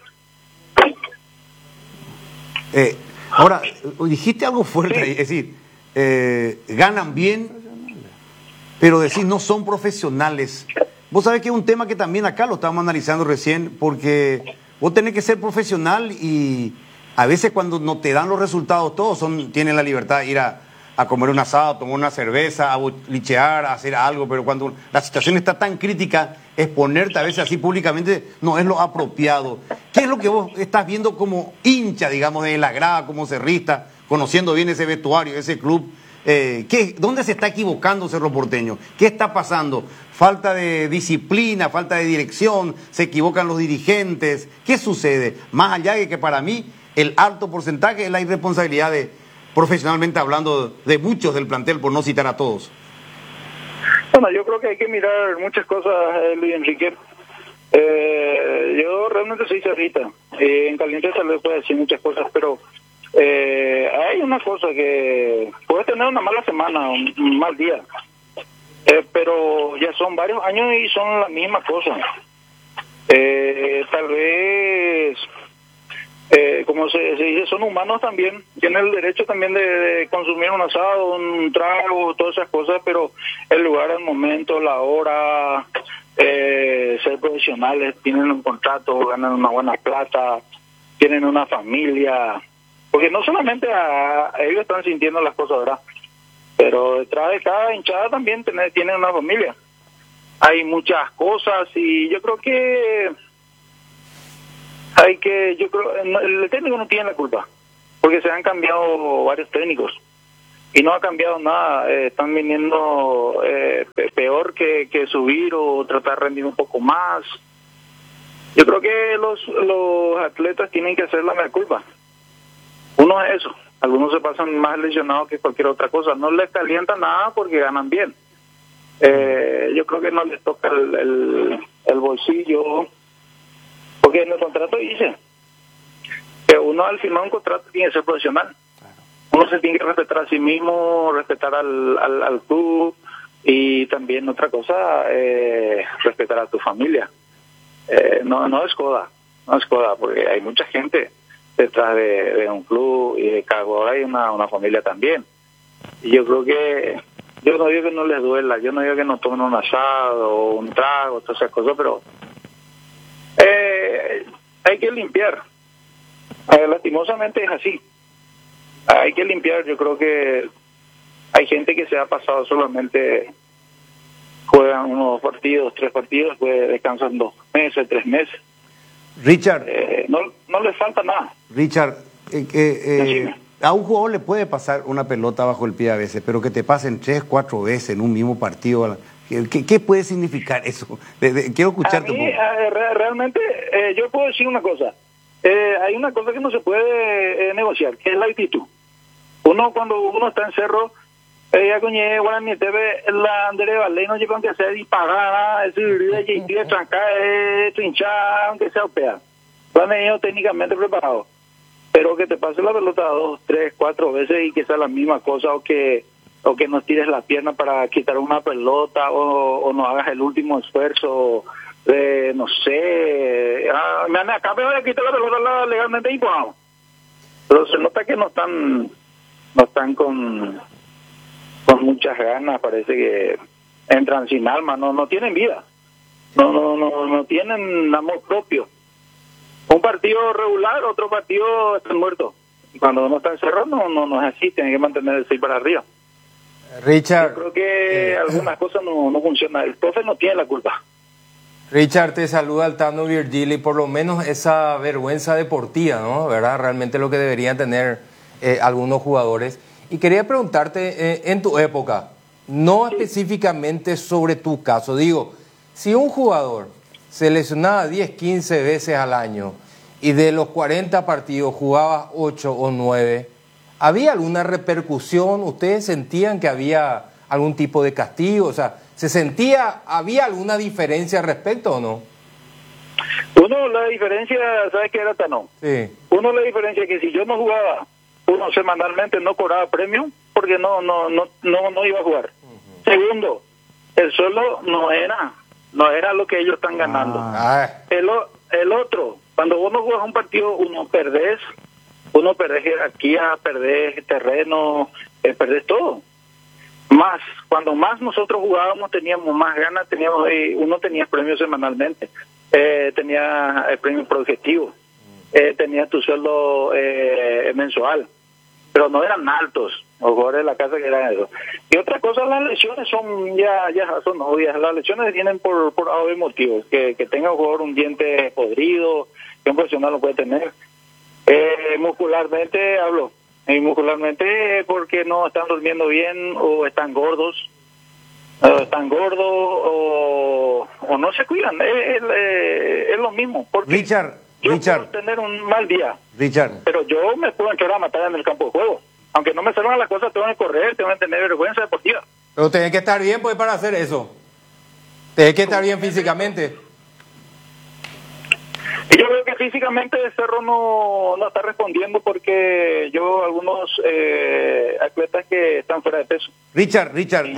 Ahora, dijiste algo fuerte, sí. Es decir, ganan bien, pero decís no son profesionales. Vos sabés que es un tema que también acá lo estábamos analizando recién, porque vos tenés que ser profesional y a veces cuando no te dan los resultados todos tienen la libertad de ir a comer un asado, tomar una cerveza, a lichear, a hacer algo, pero cuando la situación está tan crítica, exponerte a veces así públicamente no es lo apropiado. ¿Qué es lo que vos estás viendo como hincha, digamos, de la grada, como cerrista, conociendo bien ese vestuario, ese club? ¿Dónde se está equivocando Cerro Porteño? ¿Qué está pasando? ¿Falta de disciplina, falta de dirección? ¿Se equivocan los dirigentes? ¿Qué sucede? Más allá de que para mí el alto porcentaje es la irresponsabilidad de, profesionalmente hablando, de muchos del plantel, por no citar a todos. Bueno, yo creo que hay que mirar muchas cosas, Luis Enrique. Yo realmente soy cerrita. En caliente se le puede decir muchas cosas, pero hay una cosa que puedes tener una mala semana, un mal día, pero ya son varios años y son la misma cosa. Tal vez como se dice, son humanos también, tienen el derecho también de consumir un asado, un trago, todas esas cosas, pero el lugar, el momento, la hora, ser profesionales, tienen un contrato, ganan una buena plata, tienen una familia, porque no solamente ellos están sintiendo las cosas, ¿verdad? Pero detrás de cada hinchada también tienen una familia. Hay muchas cosas y yo creo que el técnico no tiene la culpa, porque se han cambiado varios técnicos y no ha cambiado nada. Están viniendo peor que subir o tratar de rendir un poco más. Yo creo que los atletas tienen que hacer la mea culpa. Uno es eso, algunos se pasan más lesionados que cualquier otra cosa, no les calienta nada porque ganan bien. Yo creo que no les toca el bolsillo, porque en el contrato dice que uno al firmar un contrato tiene que ser profesional. Uno se tiene que respetar a sí mismo, respetar al club y también otra cosa, respetar a tu familia. No es coda, porque hay mucha gente detrás de un club y de cada jugador hay una familia también. Y yo creo que, yo no digo que no les duela, yo no digo que no tomen un asado o un trago, todas esas cosas, pero hay que limpiar. Lastimosamente es así. Hay que limpiar. Yo creo que hay gente que se ha pasado solamente, juegan unos partidos, 3 partidos, después descansan 2 meses, 3 meses. Richard. No les falta nada. Richard, a un jugador le puede pasar una pelota bajo el pie a veces, pero que te pasen 3, 4 veces en un mismo partido. ¿Qué puede significar eso? Quiero escucharte. A mí, realmente, yo puedo decir una cosa. Hay una cosa que no se puede negociar, que es la actitud. Cuando uno está en cerro, ya coñé, bueno, mi TV, la André Valé no llevan que sea disparada, es de trancar, trinchar, aunque sea opea. Lo han venido técnicamente preparado. Pero que te pase la pelota 2, 3, 4 veces y que sea la misma cosa, o que no tires la pierna para quitar una pelota, o no hagas el último esfuerzo, no sé, acá me voy a quitar la pelota legalmente y pues vamos. Pero se nota que no están con muchas ganas, parece que entran sin alma, no tienen vida, no tienen amor propio. Un partido regular, otro partido están muertos. Cuando uno está encerrado no es así, tiene que mantener el 6 para arriba. Richard, yo creo que algunas cosas no funcionan, el profe no tiene la culpa. Richard, te saluda el Tano Virgili, por lo menos esa vergüenza deportiva, ¿no? ¿Verdad? Realmente lo que deberían tener algunos jugadores. Y quería preguntarte, en tu época, no específicamente sobre tu caso, digo, si un jugador se lesionaba 10, 15 veces al año y de los 40 partidos jugaba 8 o 9, ¿había alguna repercusión? ¿Ustedes sentían que había algún tipo de castigo? O sea, ¿había alguna diferencia al respecto o no? La diferencia, ¿sabes qué era, Tano? Sí. La diferencia es que si yo no jugaba, semanalmente no cobraba premio porque no iba a jugar. Segundo, el sueldo no era lo que ellos están ganando. El otro, cuando uno juega un partido, uno perdés jerarquía, perdés terreno, perdés todo. Cuando más nosotros jugábamos, teníamos más ganas, uno tenía premios semanalmente, tenía el premio por objetivo, tenía tu sueldo mensual, pero no eran altos, los jugadores de la casa que eran eso. Y otra cosa, las lesiones son ya son obvias, las lesiones vienen por obvios motivos, que tenga un jugador un diente podrido, que un profesional lo puede tener. Muscularmente hablo, porque no están durmiendo bien o están gordos, o no se cuidan, es lo mismo. Porque Richard, puedo tener un mal día, Richard, pero yo me puedo echar a matar en el campo de juego. Aunque no me salgan las cosas, tengo que correr, tengo que tener vergüenza deportiva. Pero tenés que estar bien, pues, para hacer eso. Tenés que estar bien físicamente. Y yo creo que físicamente el Cerro no está respondiendo porque yo algunos atletas que están fuera de peso. Richard,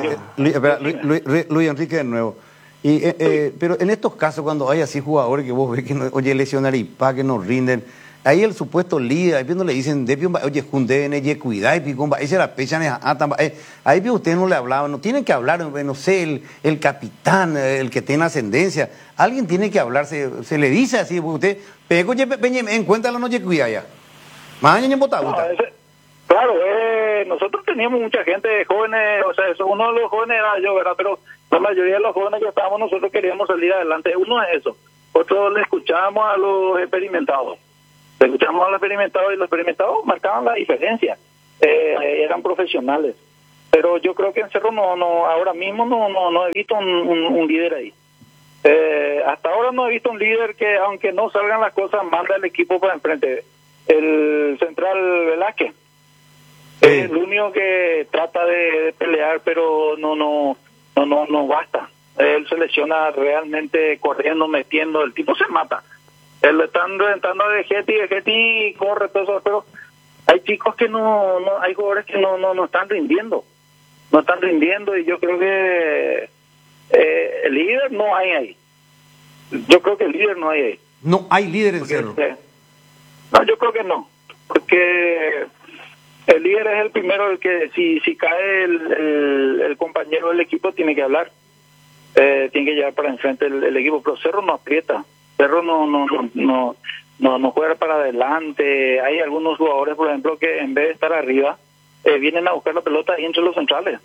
Luis Enrique de nuevo. Pero en estos casos, cuando hay así jugadores que vos ves que lesionar y que no rinden, ahí el supuesto líder, ahí viendo le dicen, oye, junde, cuidado, esa era pecha, ahí ustedes no le hablaban, no tienen que hablar, no sé, el capitán, el que tiene ascendencia, alguien tiene que hablar, se le dice así, usted, pego, en cuenta la noche, cuidado ya. Mañana en Botabuta. Claro, nosotros teníamos mucha gente jóvenes, o sea, uno de los jóvenes era yo, ¿verdad? Pero la mayoría de los jóvenes que estábamos nosotros queríamos salir adelante. Uno es eso. Otro le escuchábamos a los experimentados. Le escuchábamos a los experimentados y los experimentados marcaban la diferencia. Eran profesionales. Pero yo creo que en Cerro ahora mismo no he visto un líder ahí. Hasta ahora no he visto un líder que, aunque no salgan las cosas, manda al equipo para enfrente. El central Velázquez es el único que trata de pelear, pero no basta. Él se lesiona realmente corriendo, metiendo, el tipo se mata. Él están reventando a Vegetti corre todo eso, pero hay chicos que hay jugadores que no están rindiendo. No están rindiendo y yo creo que el líder no hay ahí. Yo creo que el líder no hay ahí. No hay líder en Cerro. No, yo creo que no, porque el líder es el primero, el que si cae el compañero del equipo tiene que hablar, tiene que llevar para enfrente el equipo, pero Cerro no aprieta, Cerro no juega para adelante. Hay algunos jugadores, por ejemplo, que en vez de estar arriba, vienen a buscar la pelota ahí entre los centrales.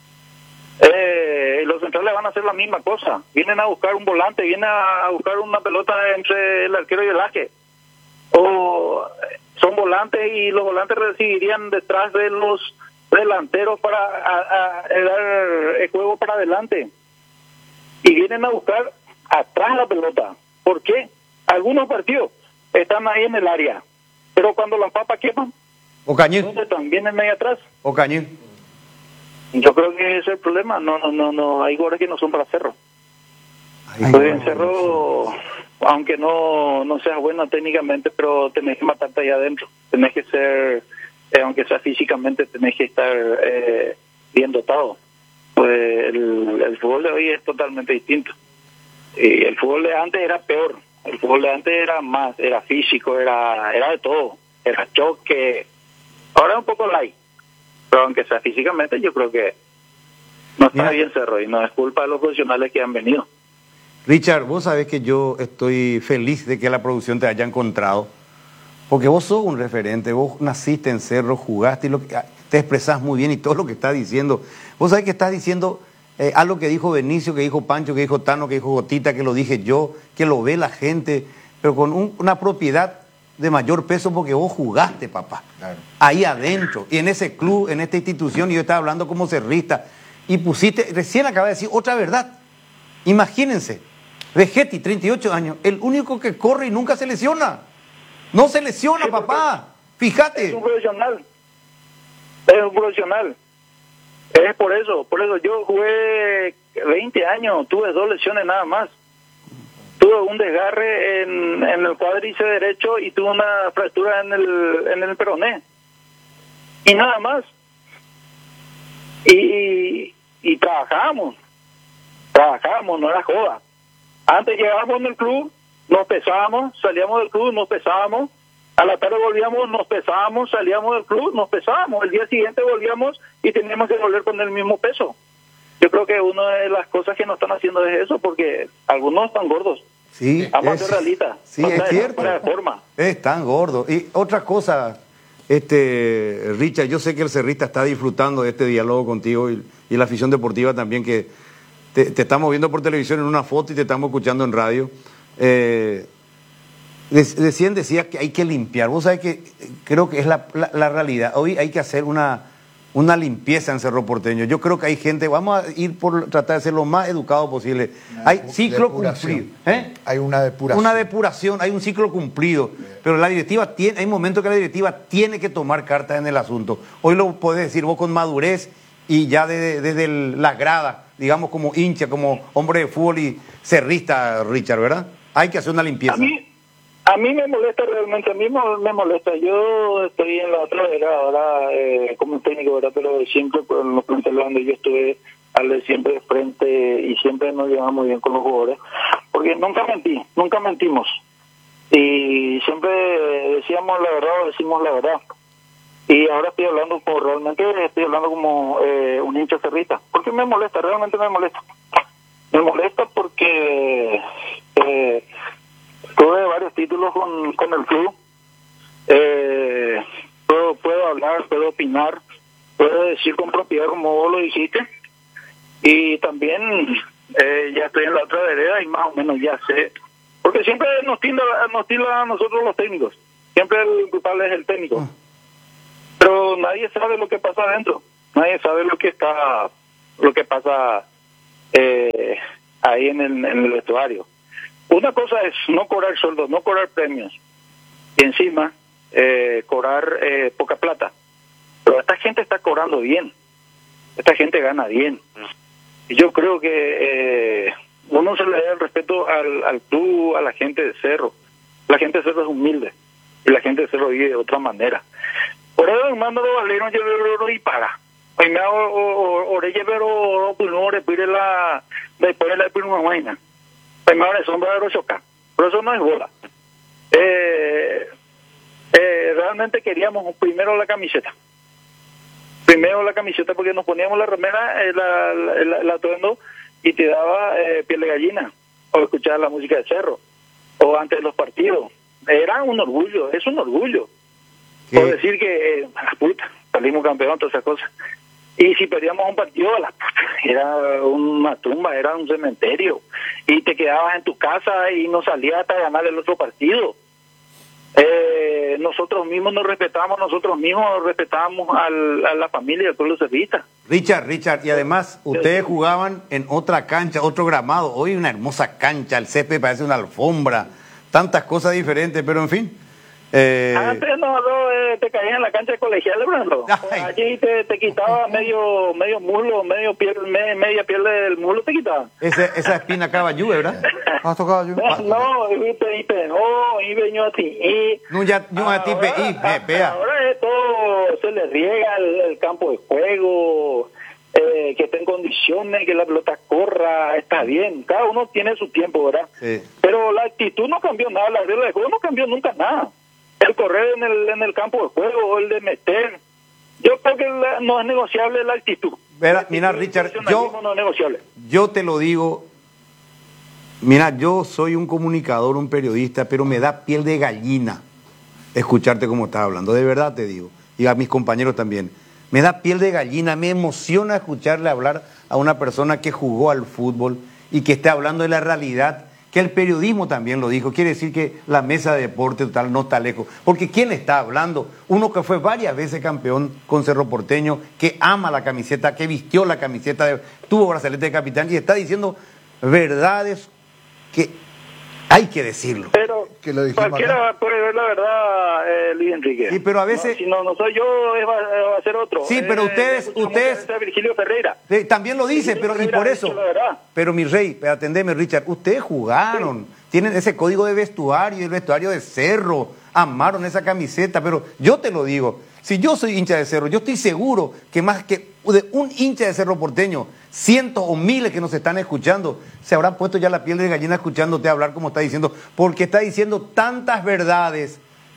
Los centrales van a hacer la misma cosa, vienen a buscar un volante, vienen a buscar una pelota entre el arquero y el aje. O son volantes y los volantes recibirían detrás de los delanteros para dar el juego para adelante y vienen a buscar atrás la pelota. ¿Por qué? Algunos partidos están ahí en el área, pero cuando las papas queman, ¿dónde están? Vienen ahí atrás. Yo creo que ese es el problema. No hay goles que no son para Cerro. En Cerro, aunque no seas bueno técnicamente, pero tenés que matarte ahí adentro. Tenés que ser, aunque sea físicamente, tenés que estar bien dotado. Pues el fútbol de hoy es totalmente distinto. Y el fútbol de antes era peor. El fútbol de antes era físico, era de todo. Era choque. Ahora es un poco light. Pero aunque sea físicamente, yo creo que no está bien Cerro y no es culpa de los profesionales que han venido. Richard, vos sabés que yo estoy feliz de que la producción te haya encontrado, porque vos sos un referente, vos naciste en Cerro, jugaste, y te expresás muy bien y todo lo que estás diciendo. Vos sabés que estás diciendo algo que dijo Benicio, que dijo Pancho, que dijo Tano, que dijo Gotita, que lo dije yo, que lo ve la gente, pero con una propiedad de mayor peso porque vos jugaste, papá. Claro. Ahí adentro, y en ese club, en esta institución, y yo estaba hablando como cerrista, y pusiste, recién acaba de decir otra verdad. Imagínense, Vegetti, 38 años, el único que corre y nunca se lesiona. No se lesiona, papá. Fíjate. Es un profesional. Es un profesional. Es por eso yo jugué 20 años, tuve 2 lesiones nada más. Tuve un desgarre en el cuádriceps derecho y tuve una fractura en el peroné. Y nada más. Y trabajábamos, no era joda. Antes llegábamos en el club, nos pesábamos, salíamos del club, nos pesábamos, a la tarde volvíamos, nos pesábamos, salíamos del club, nos pesábamos, el día siguiente volvíamos y teníamos que volver con el mismo peso. Yo creo que una de las cosas que no están haciendo es eso, porque algunos están gordos. Sí, vamos a ser realistas. Sí, es cierto. Están gordos. Y otra cosa, Richard, yo sé que el cerrista está disfrutando de este diálogo contigo y la afición deportiva también, que te estamos viendo por televisión en una foto y te estamos escuchando en radio. Recién decías que hay que limpiar. Vos sabés que creo que es la realidad. Hoy hay que hacer una limpieza en Cerro Porteño. Yo creo que hay gente, vamos a ir por tratar de ser lo más educado posible. Hay ciclo cumplido. Hay una depuración. Una depuración, hay un ciclo cumplido. Pero la directiva hay momentos que la directiva tiene que tomar cartas en el asunto. Hoy lo podés decir vos con madurez y ya desde las gradas, digamos como hincha, como hombre de fútbol y cerrista, Richard, ¿verdad? Hay que hacer una limpieza. A mí me molesta realmente, a mí me molesta. Yo estoy en la otra era ahora como técnico, ¿verdad? Pero siempre con los planteles donde yo estuve, siempre de frente y siempre nos llevamos bien con los jugadores. Porque nunca mentimos. Y siempre decíamos la verdad o decimos la verdad. Y ahora estoy hablando como un hincha cerrista. Porque me molesta, realmente me molesta. Me molesta porque tuve varios títulos con el club. Puedo hablar, puedo opinar, puedo decir con propiedad como vos lo dijiste. Y también ya estoy en la otra vereda y más o menos ya sé. Porque siempre nos tildan a nosotros los técnicos. Siempre el culpable es el técnico. Pero nadie sabe lo que pasa adentro. Nadie sabe lo que pasa ahí en el vestuario. Una cosa es no cobrar sueldos, no cobrar premios. Y encima cobrar poca plata. Pero esta gente está cobrando bien. Esta gente gana bien. Y yo creo que uno se le da el respeto al club, a la gente de Cerro. La gente de Cerro es humilde. Y la gente de Cerro vive de otra manera. Por eso mando los valeros llevar y paga. Hoy me hago orella pero pulmón repire la después la primera mañana. Hoy me ahora sombra de chocar. Pero eso no es bola. Realmente queríamos primero la camiseta. Primero la camiseta porque nos poníamos la remera, el atuendo y te daba piel de gallina o escuchar la música de Cerro o antes de los partidos. Era un orgullo, es un orgullo. Por decir que, puta, salimos campeón, todas esas cosas. Y si perdíamos un partido, la puta, era una tumba, era un cementerio. Y te quedabas en tu casa y no salías hasta ganar el otro partido. Nosotros mismos nos respetábamos a la familia del pueblo cerrista. Richard, y además ustedes jugaban en otra cancha, otro gramado. Hoy una hermosa cancha, el césped parece una alfombra, tantas cosas diferentes, pero en fin. Antes te caías en la cancha de colegial, Bruno. Allí te quitaba medio muslo, media piel del muslo te quitaba. Esa espina caballo, ¿verdad? ¿Has tocado yo? No, ahora todo se le riega el campo de juego, que esté en condiciones, que la pelota corra, está bien. Cada uno tiene su tiempo, ¿verdad? Sí. Pero la actitud no cambió nada, la regla de juego no cambió nunca nada. El correr en el campo de juego, el de meter. Yo creo que no es negociable la actitud. Mira, Richard, no es negociable. Yo te lo digo, mira, yo soy un comunicador, un periodista, pero me da piel de gallina escucharte como estás hablando, de verdad te digo, y a mis compañeros también. Me da piel de gallina, me emociona escucharle hablar a una persona que jugó al fútbol y que esté hablando de la realidad, que el periodismo también lo dijo. Quiere decir que la mesa de deporte total no está lejos. Porque ¿quién está hablando? Uno que fue varias veces campeón con Cerro Porteño, que ama la camiseta, que vistió la camiseta, tuvo brazalete de capitán y está diciendo verdades que hay que decirlo. Pero cualquiera puede ver la verdad, Luis Enrique. Sí, pero a veces... No soy yo, va a ser otro. Sí, pero ustedes... Virgilio Ferreira. Sí, también lo dice, pero y por eso... Pero mi rey, atendeme, Richard, ustedes jugaron, tienen ese código de vestuario, el vestuario de Cerro, amaron esa camiseta, pero yo te lo digo, si yo soy hincha de Cerro, yo estoy seguro que más que de un hincha de Cerro Porteño, cientos o miles que nos están escuchando, se habrán puesto ya la piel de gallina escuchándote hablar como está diciendo, porque está diciendo tantas verdades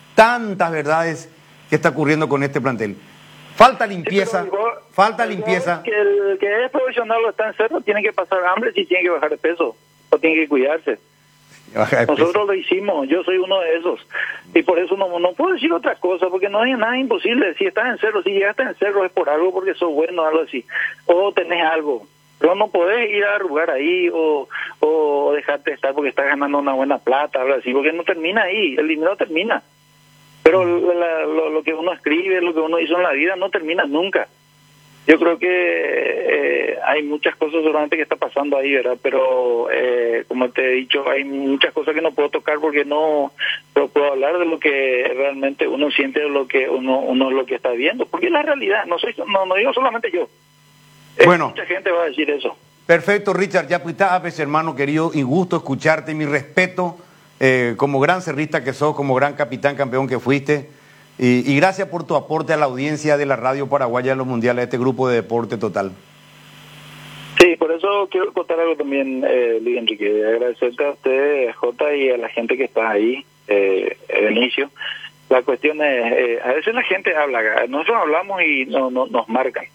que está ocurriendo con este plantel. Falta limpieza, limpieza. Que el que es profesional o está en Cerro tiene que pasar hambre si tiene que bajar de peso, o tiene que cuidarse. Nosotros lo hicimos, yo soy uno de esos. Y por eso no puedo decir otra cosa, porque no hay nada imposible. Si estás en Cerro, si llegaste en Cerro es por algo, porque sos bueno o algo así. O tenés algo. Pero no podés ir a arrugar ahí o dejarte estar porque estás ganando una buena plata, algo así, porque no termina ahí, el dinero termina. Pero lo que uno escribe, lo que uno hizo en la vida no termina nunca. Yo creo que hay muchas cosas seguramente que está pasando ahí, ¿verdad? Pero como te he dicho, hay muchas cosas que no puedo tocar porque no puedo hablar de lo que realmente uno siente, de lo que uno lo que está viendo, porque es la realidad. No digo solamente yo. Bueno, mucha gente va a decir eso. Perfecto, Richard. Ya pues, hermano querido, y gusto escucharte, mi respeto como gran cerrista que sos, como gran capitán campeón que fuiste. Y gracias por tu aporte a la audiencia de la Radio Paraguaya de los Mundiales, a este grupo de Deporte Total. Sí, por eso quiero contar algo también, Luis Enrique. Agradecerte a usted, Jota, y a la gente que está ahí. Benicio. La cuestión es, a veces la gente habla, nosotros hablamos y no nos marcan,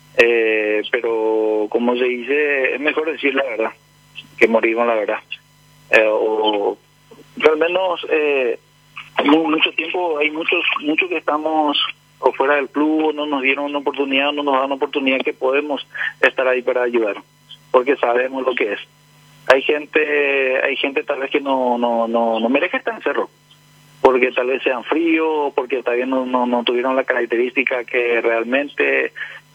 pero como se dice, es mejor decir la verdad que morir con la verdad. O al menos mucho tiempo hay muchos que estamos o fuera del club, no nos dieron una oportunidad, no nos dan una oportunidad, que podemos estar ahí para ayudar, porque sabemos lo que es. Hay gente tal vez que no merece estar en Cerro, porque tal vez sean fríos, porque todavía no tuvieron la característica que realmente,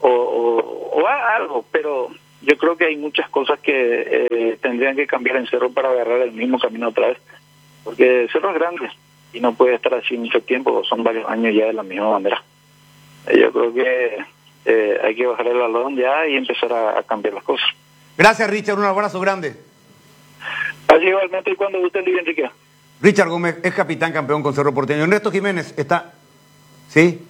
o algo, pero yo creo que hay muchas cosas que tendrían que cambiar en Cerro para agarrar el mismo camino otra vez, porque Cerro es grande y no puede estar así mucho tiempo, son varios años ya de la misma bandera. Yo creo que hay que bajar el balón ya y empezar a cambiar las cosas. Gracias, Richard, un abrazo grande. Así igualmente, y cuando usted libre, Enrique. Richard Gómez es capitán campeón con Cerro Porteño. Ernesto Jiménez está... ¿Sí?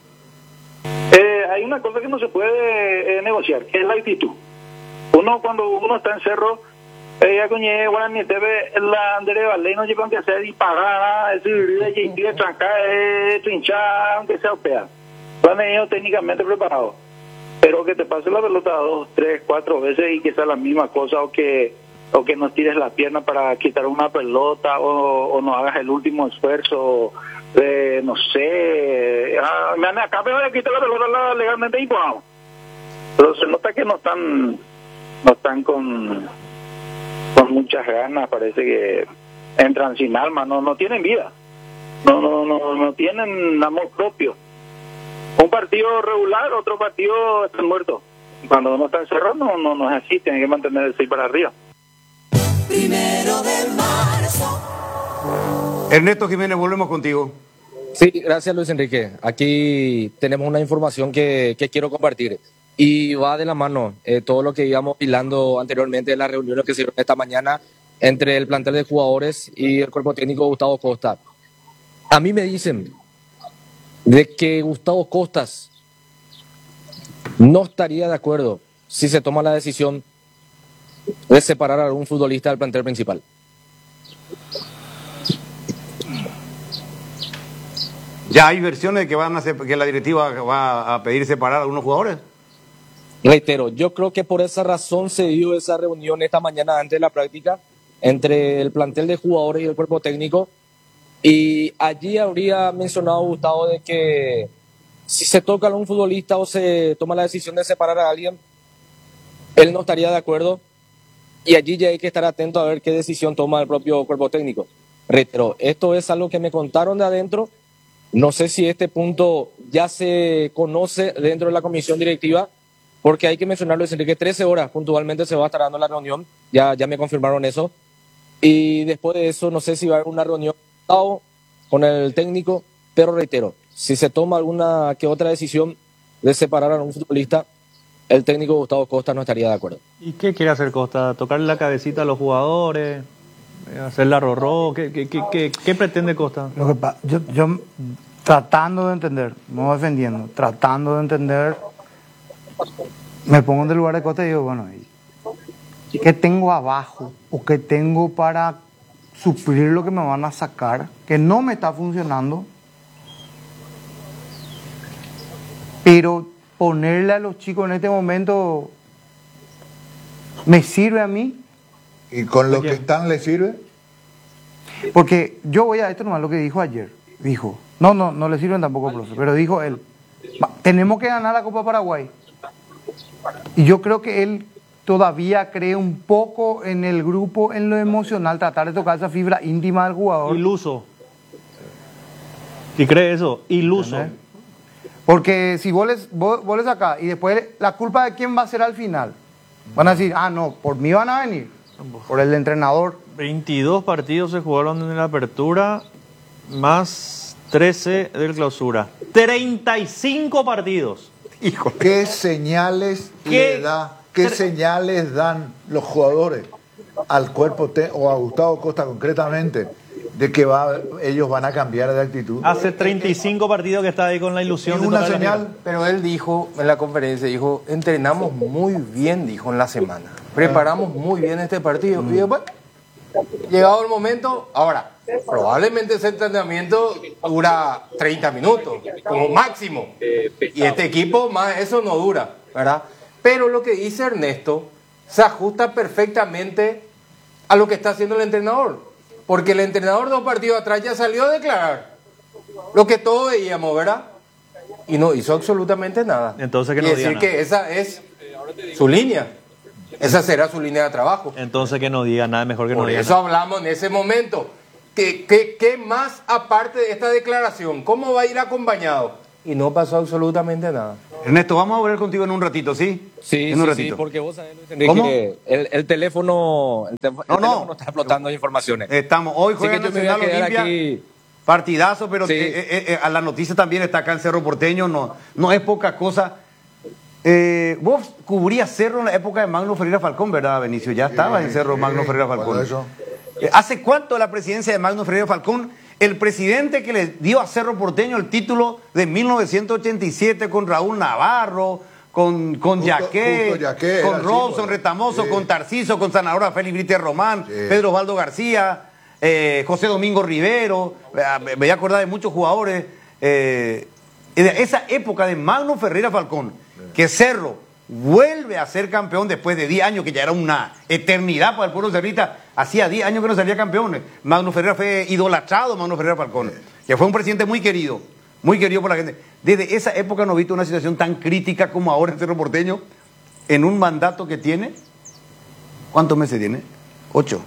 Hay una cosa que no se puede negociar, que es la actitud. Cuando uno está en Cerro, ya coñé, bueno, ni te ve la Andere Valle, no llegan que hacer y pagar, es decir, de trancar, trinchar, aunque sea opea. Van ellos técnicamente preparados. Pero que te pase la pelota 2, 3, 4 veces y que sea la misma cosa, o que no tires la pierna para quitar una pelota, o no hagas el último esfuerzo, no sé, acá me voy a quitar la pelota legalmente y vamos. Pero se nota que no están con muchas ganas, parece que entran sin alma, no tienen vida, no tienen amor propio. Un partido regular, otro partido están muertos. Cuando uno está encerrado no es así, tiene que mantenerse ahí para arriba. 1 de marzo. Ernesto Jiménez, volvemos contigo. Sí, gracias Luis Enrique. Aquí tenemos una información que quiero compartir y va de la mano todo lo que íbamos hilando anteriormente de las reuniones que se hicieron esta mañana entre el plantel de jugadores y el cuerpo técnico Gustavo Costa. A mí me dicen de que Gustavo Costas no estaría de acuerdo si se toma la decisión de separar a algún futbolista del plantel principal. ¿Ya hay versiones de que la directiva va a pedir separar a algunos jugadores? Reitero, yo creo que por esa razón se dio esa reunión esta mañana antes de la práctica entre el plantel de jugadores y el cuerpo técnico, y allí habría mencionado Gustavo de que si se toca a un futbolista o se toma la decisión de separar a alguien, él no estaría de acuerdo, y allí ya hay que estar atento a ver qué decisión toma el propio cuerpo técnico. Reitero, esto es algo que me contaron de adentro, no sé si este punto ya se conoce dentro de la comisión directiva, porque hay que mencionarlo, es que 13 horas puntualmente se va a estar dando la reunión, ya me confirmaron eso, y después de eso no sé si va a haber una reunión con el técnico, pero reitero, si se toma alguna que otra decisión de separar a un futbolista, el técnico Gustavo Costa no estaría de acuerdo. ¿Y qué quiere hacer Costa? ¿Tocarle la cabecita a los jugadores? ¿Hacer la rorró? ¿Qué pretende Costa? Lo que yo tratando de entender, no defendiendo, tratando de entender, me pongo en el lugar de Costa y digo, bueno, ¿qué tengo abajo? ¿O qué tengo para suplir lo que me van a sacar? Que no me está funcionando. Pero ponerle a los chicos en este momento me sirve a mí. ¿Y con lo que están le sirve? Porque yo voy a esto nomás lo que dijo ayer. Dijo, no le sirven tampoco, profe, pero dijo él, tenemos que ganar la Copa Paraguay. Y yo creo que él todavía cree un poco en el grupo, en lo emocional, tratar de tocar esa fibra íntima del jugador. Iluso. ¿Y cree eso? Iluso. ¿Entendés? Porque si vos les sacás y después la culpa de quién va a ser al final, van a decir, no, por mí van a venir, por el entrenador. 22 partidos se jugaron en la apertura, más 13 del clausura. 35 partidos. Híjole. ¿Qué señales qué señales dan los jugadores al cuerpo o a Gustavo Costa concretamente de que ellos van a cambiar de actitud? Hace 35 partidos que está ahí con la ilusión ¿Y de una tocar la señal? liga. Pero él dijo en la conferencia, dijo, entrenamos muy bien, dijo en la semana. Preparamos muy bien este partido. Y después, Llegado el momento, ahora, probablemente ese entrenamiento dura 30 minutos, como máximo. Y este equipo más eso no dura, ¿verdad? Pero lo que dice Ernesto se ajusta perfectamente a lo que está haciendo el entrenador. Porque el entrenador 2 partidos atrás ya salió a declarar lo que todos veíamos, ¿verdad? Y no hizo absolutamente nada. Entonces que no y diga decir nada. que esa es su línea. Esa será su línea de trabajo. Entonces que no diga nada, mejor que no Por diga eso nada. hablamos en ese momento. ¿Qué más aparte de esta declaración? ¿Cómo va a ir acompañado? Y no pasó absolutamente nada. Ernesto, vamos a volver contigo en un ratito, ¿sí? Sí, en un sí, ratito. sí, porque vos sabés, Luis Enrique, ¿Cómo? que el teléfono, el teléfono está explotando informaciones. Estamos, hoy Así que juega yo me voy a Nacional quedar Olimpia. aquí. Partidazo, pero Sí. A la noticia también está acá el Cerro Porteño, no es poca cosa. Vos cubrías Cerro en la época de Magno Ferreira Falcón, ¿verdad, Benicio? Ya estabas en Cerro Magno Ferreira Falcón. ¿Cuándo eso? ¿Hace cuánto la presidencia de Magno Ferreira Falcón? El presidente que le dio a Cerro Porteño el título de 1987 con Raúl Navarro, con Yaqué, justo Yaqué, con era Robson, chico, Retamoso, sí. con Tarciso, con Sanadora Félix Brite Román, Sí. Pedro Osvaldo García, José Domingo Rivero, me voy a acordar de muchos jugadores. De esa época de Magno Ferreira Falcón, que Cerro vuelve a ser campeón después de 10 años, que ya era una eternidad para el pueblo cerrita. Hacía 10 años que no salía campeón. Magno Ferreira fue idolatrado, Magno Ferreira Falcón, que fue un presidente muy querido por la gente. Desde esa época no he visto una situación tan crítica como ahora en Cerro Porteño, en un mandato que tiene. ¿Cuántos meses tiene? 8.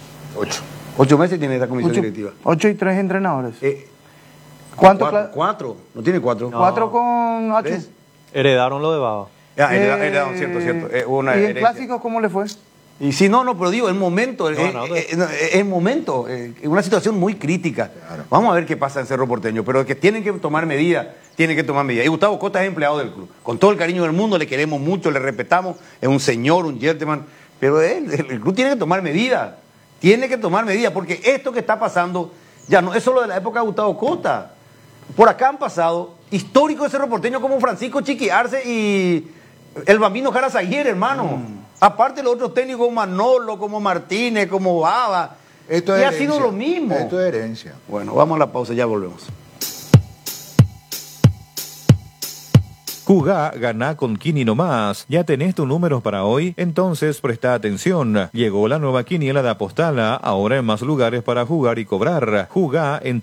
8 meses tiene esta comisión directiva. 8 y 3 entrenadores. ¿Cuánto? ¿Cuánto? 4. No tiene 4. 4 con 8. ¿Tres? Heredaron lo de Baba. Heredaron, cierto. Hubo una ¿Y en herencia. clásicos cómo le fue? Y si no, pero digo, el momento, el momento, una situación muy crítica. Vamos a ver qué pasa en Cerro Porteño, pero que tienen que tomar medidas, Y Gustavo Costa es empleado del club. Con todo el cariño del mundo, le queremos mucho, le respetamos, es un señor, un gentleman, pero el club tiene que tomar medidas, porque esto que está pasando ya no es solo de la época de Gustavo Costa. Por acá han pasado históricos de Cerro Porteño como Francisco Chiqui Arce y el Bambino Jara Zaguier, hermano. Aparte los otros técnicos como Manolo, como Martínez, como Baba. Esto es y ha herencia. sido lo mismo. Esto es herencia. Bueno, vamos a la pausa, ya volvemos. Jugá, ganá con Kini nomás. ¿Ya tenés tus números para hoy? Entonces presta atención. Llegó la nueva quiniela de Apostala, ahora en más lugares para jugar y cobrar. Jugá en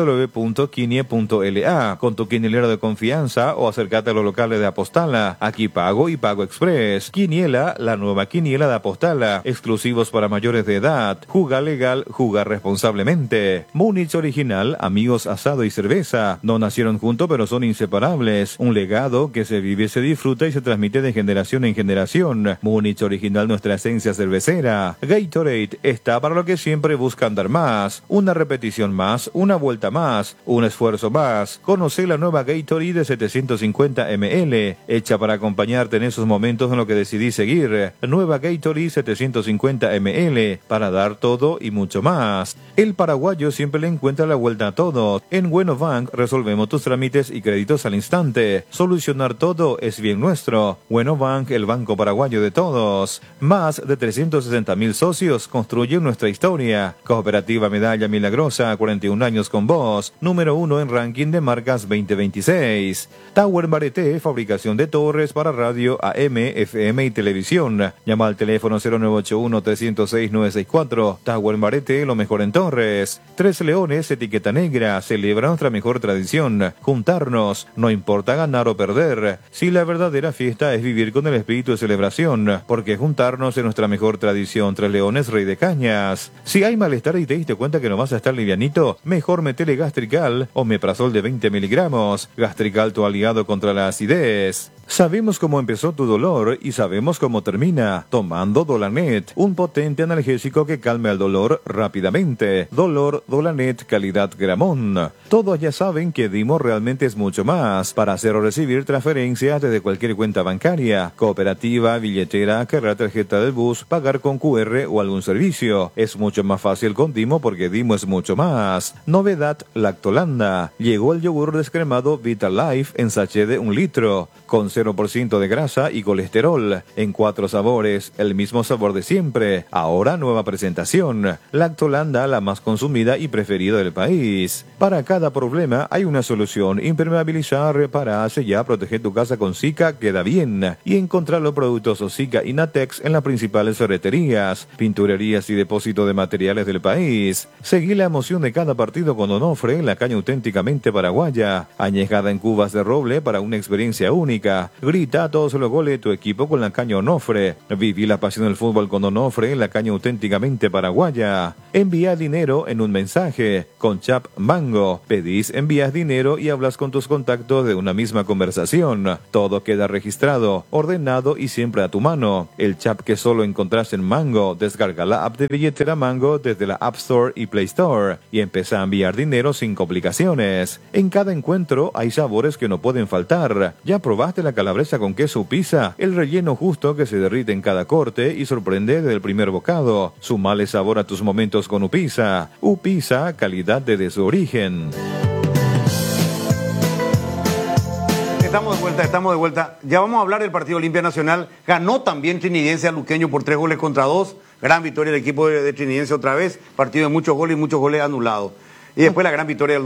www.quinie.la con tu quinielero de confianza o acércate a los locales de Apostala. Aquí pago y pago express. Quiniela, la nueva quiniela de Apostala. Exclusivos para mayores de edad. Jugá legal, jugá responsablemente. Múnich original, amigos, asado y cerveza. No nacieron juntos pero son inseparables. Un legado que se vive, se disfruta y se transmite de generación en generación. Múnich original, nuestra esencia cervecera. Gatorade está para lo que siempre buscan dar más. Una repetición más, una vuelta más, un esfuerzo más. Conoce la nueva Gatorade de 750 ml, hecha para acompañarte en esos momentos en los que decidís seguir. Nueva Gatorade 750 ml, para dar todo y mucho más. El paraguayo siempre le encuentra la vuelta a todo. En Bueno Bank resolvemos tus trámites y créditos al instante. Solucionar todo es bien nuestro. Bueno Bank, el banco paraguayo de todos. Más de 360.000 socios construyen nuestra historia. Cooperativa Medalla Milagrosa, 41 años con vos. Número 1 en ranking de marcas 2026. Tower Bareté, fabricación de torres para radio AM, FM y televisión. Llama al teléfono 0981-306-964. Tower Bareté, lo mejor en torres. Tres Leones, etiqueta negra, celebra nuestra mejor tradición. Juntarnos, no importa ganar o perder. Si la verdadera fiesta es vivir con el espíritu de celebración, porque juntarnos es nuestra mejor tradición. Tres Leones, Rey de Cañas. Si hay malestar y te diste cuenta que no vas a estar livianito, mejor metele Gastrical, omeprazol de 20 miligramos. Gastrical, tu aliado contra la acidez. Sabemos cómo empezó tu dolor y sabemos cómo termina, tomando Dolanet, un potente analgésico que calme el dolor rápidamente. Dolor Dolanet, calidad Gramón. Todos ya saben que Dimo realmente es mucho más. Para hacer o recibir transferencias desde cualquier cuenta bancaria, cooperativa, billetera, cargar tarjeta del bus, pagar con QR o algún servicio. Es mucho más fácil con Dimo porque Dimo es mucho más. Novedad Lactolanda. Llegó el yogur descremado Vital Life en sachet de 1 litro. Conserva 0% de grasa y colesterol, en 4 sabores, el mismo sabor de siempre, ahora nueva presentación. Lactolanda, la más consumida y preferida del país. Para cada problema hay una solución: impermeabilizar, reparar, sellar, proteger tu casa con Sika queda bien. Y encontrar los productos Sika y Natex en las principales ferreterías, pinturerías y depósito de materiales del país. Seguí la emoción de cada partido con Onofre, la caña auténticamente paraguaya, añejada en cubas de roble para una experiencia única. Grita a todos los goles de tu equipo con la caña Onofre. Viví la pasión del fútbol con Onofre, la caña auténticamente paraguaya. Envía dinero en un mensaje. Con Chap Mango, pedís, envías dinero y hablas con tus contactos de una misma conversación. Todo queda registrado, ordenado y siempre a tu mano. El Chap que solo encontrás en Mango. Descarga la app de billetera Mango desde la App Store y Play Store y empieza a enviar dinero sin complicaciones. En cada encuentro hay sabores que no pueden faltar. ¿Ya probaste la calabresa con queso pizza? El relleno justo que se derrite en cada corte y sorprende desde el primer bocado. Sumale sabor a tus momentos con Upisa. Upisa, calidad desde su origen. Estamos de vuelta. Ya vamos a hablar del partido Olimpia Nacional. Ganó también Trinidense a Luqueño por 3-2. Gran victoria del equipo de Trinidense otra vez. Partido de muchos goles y muchos goles anulados. Y después la gran victoria del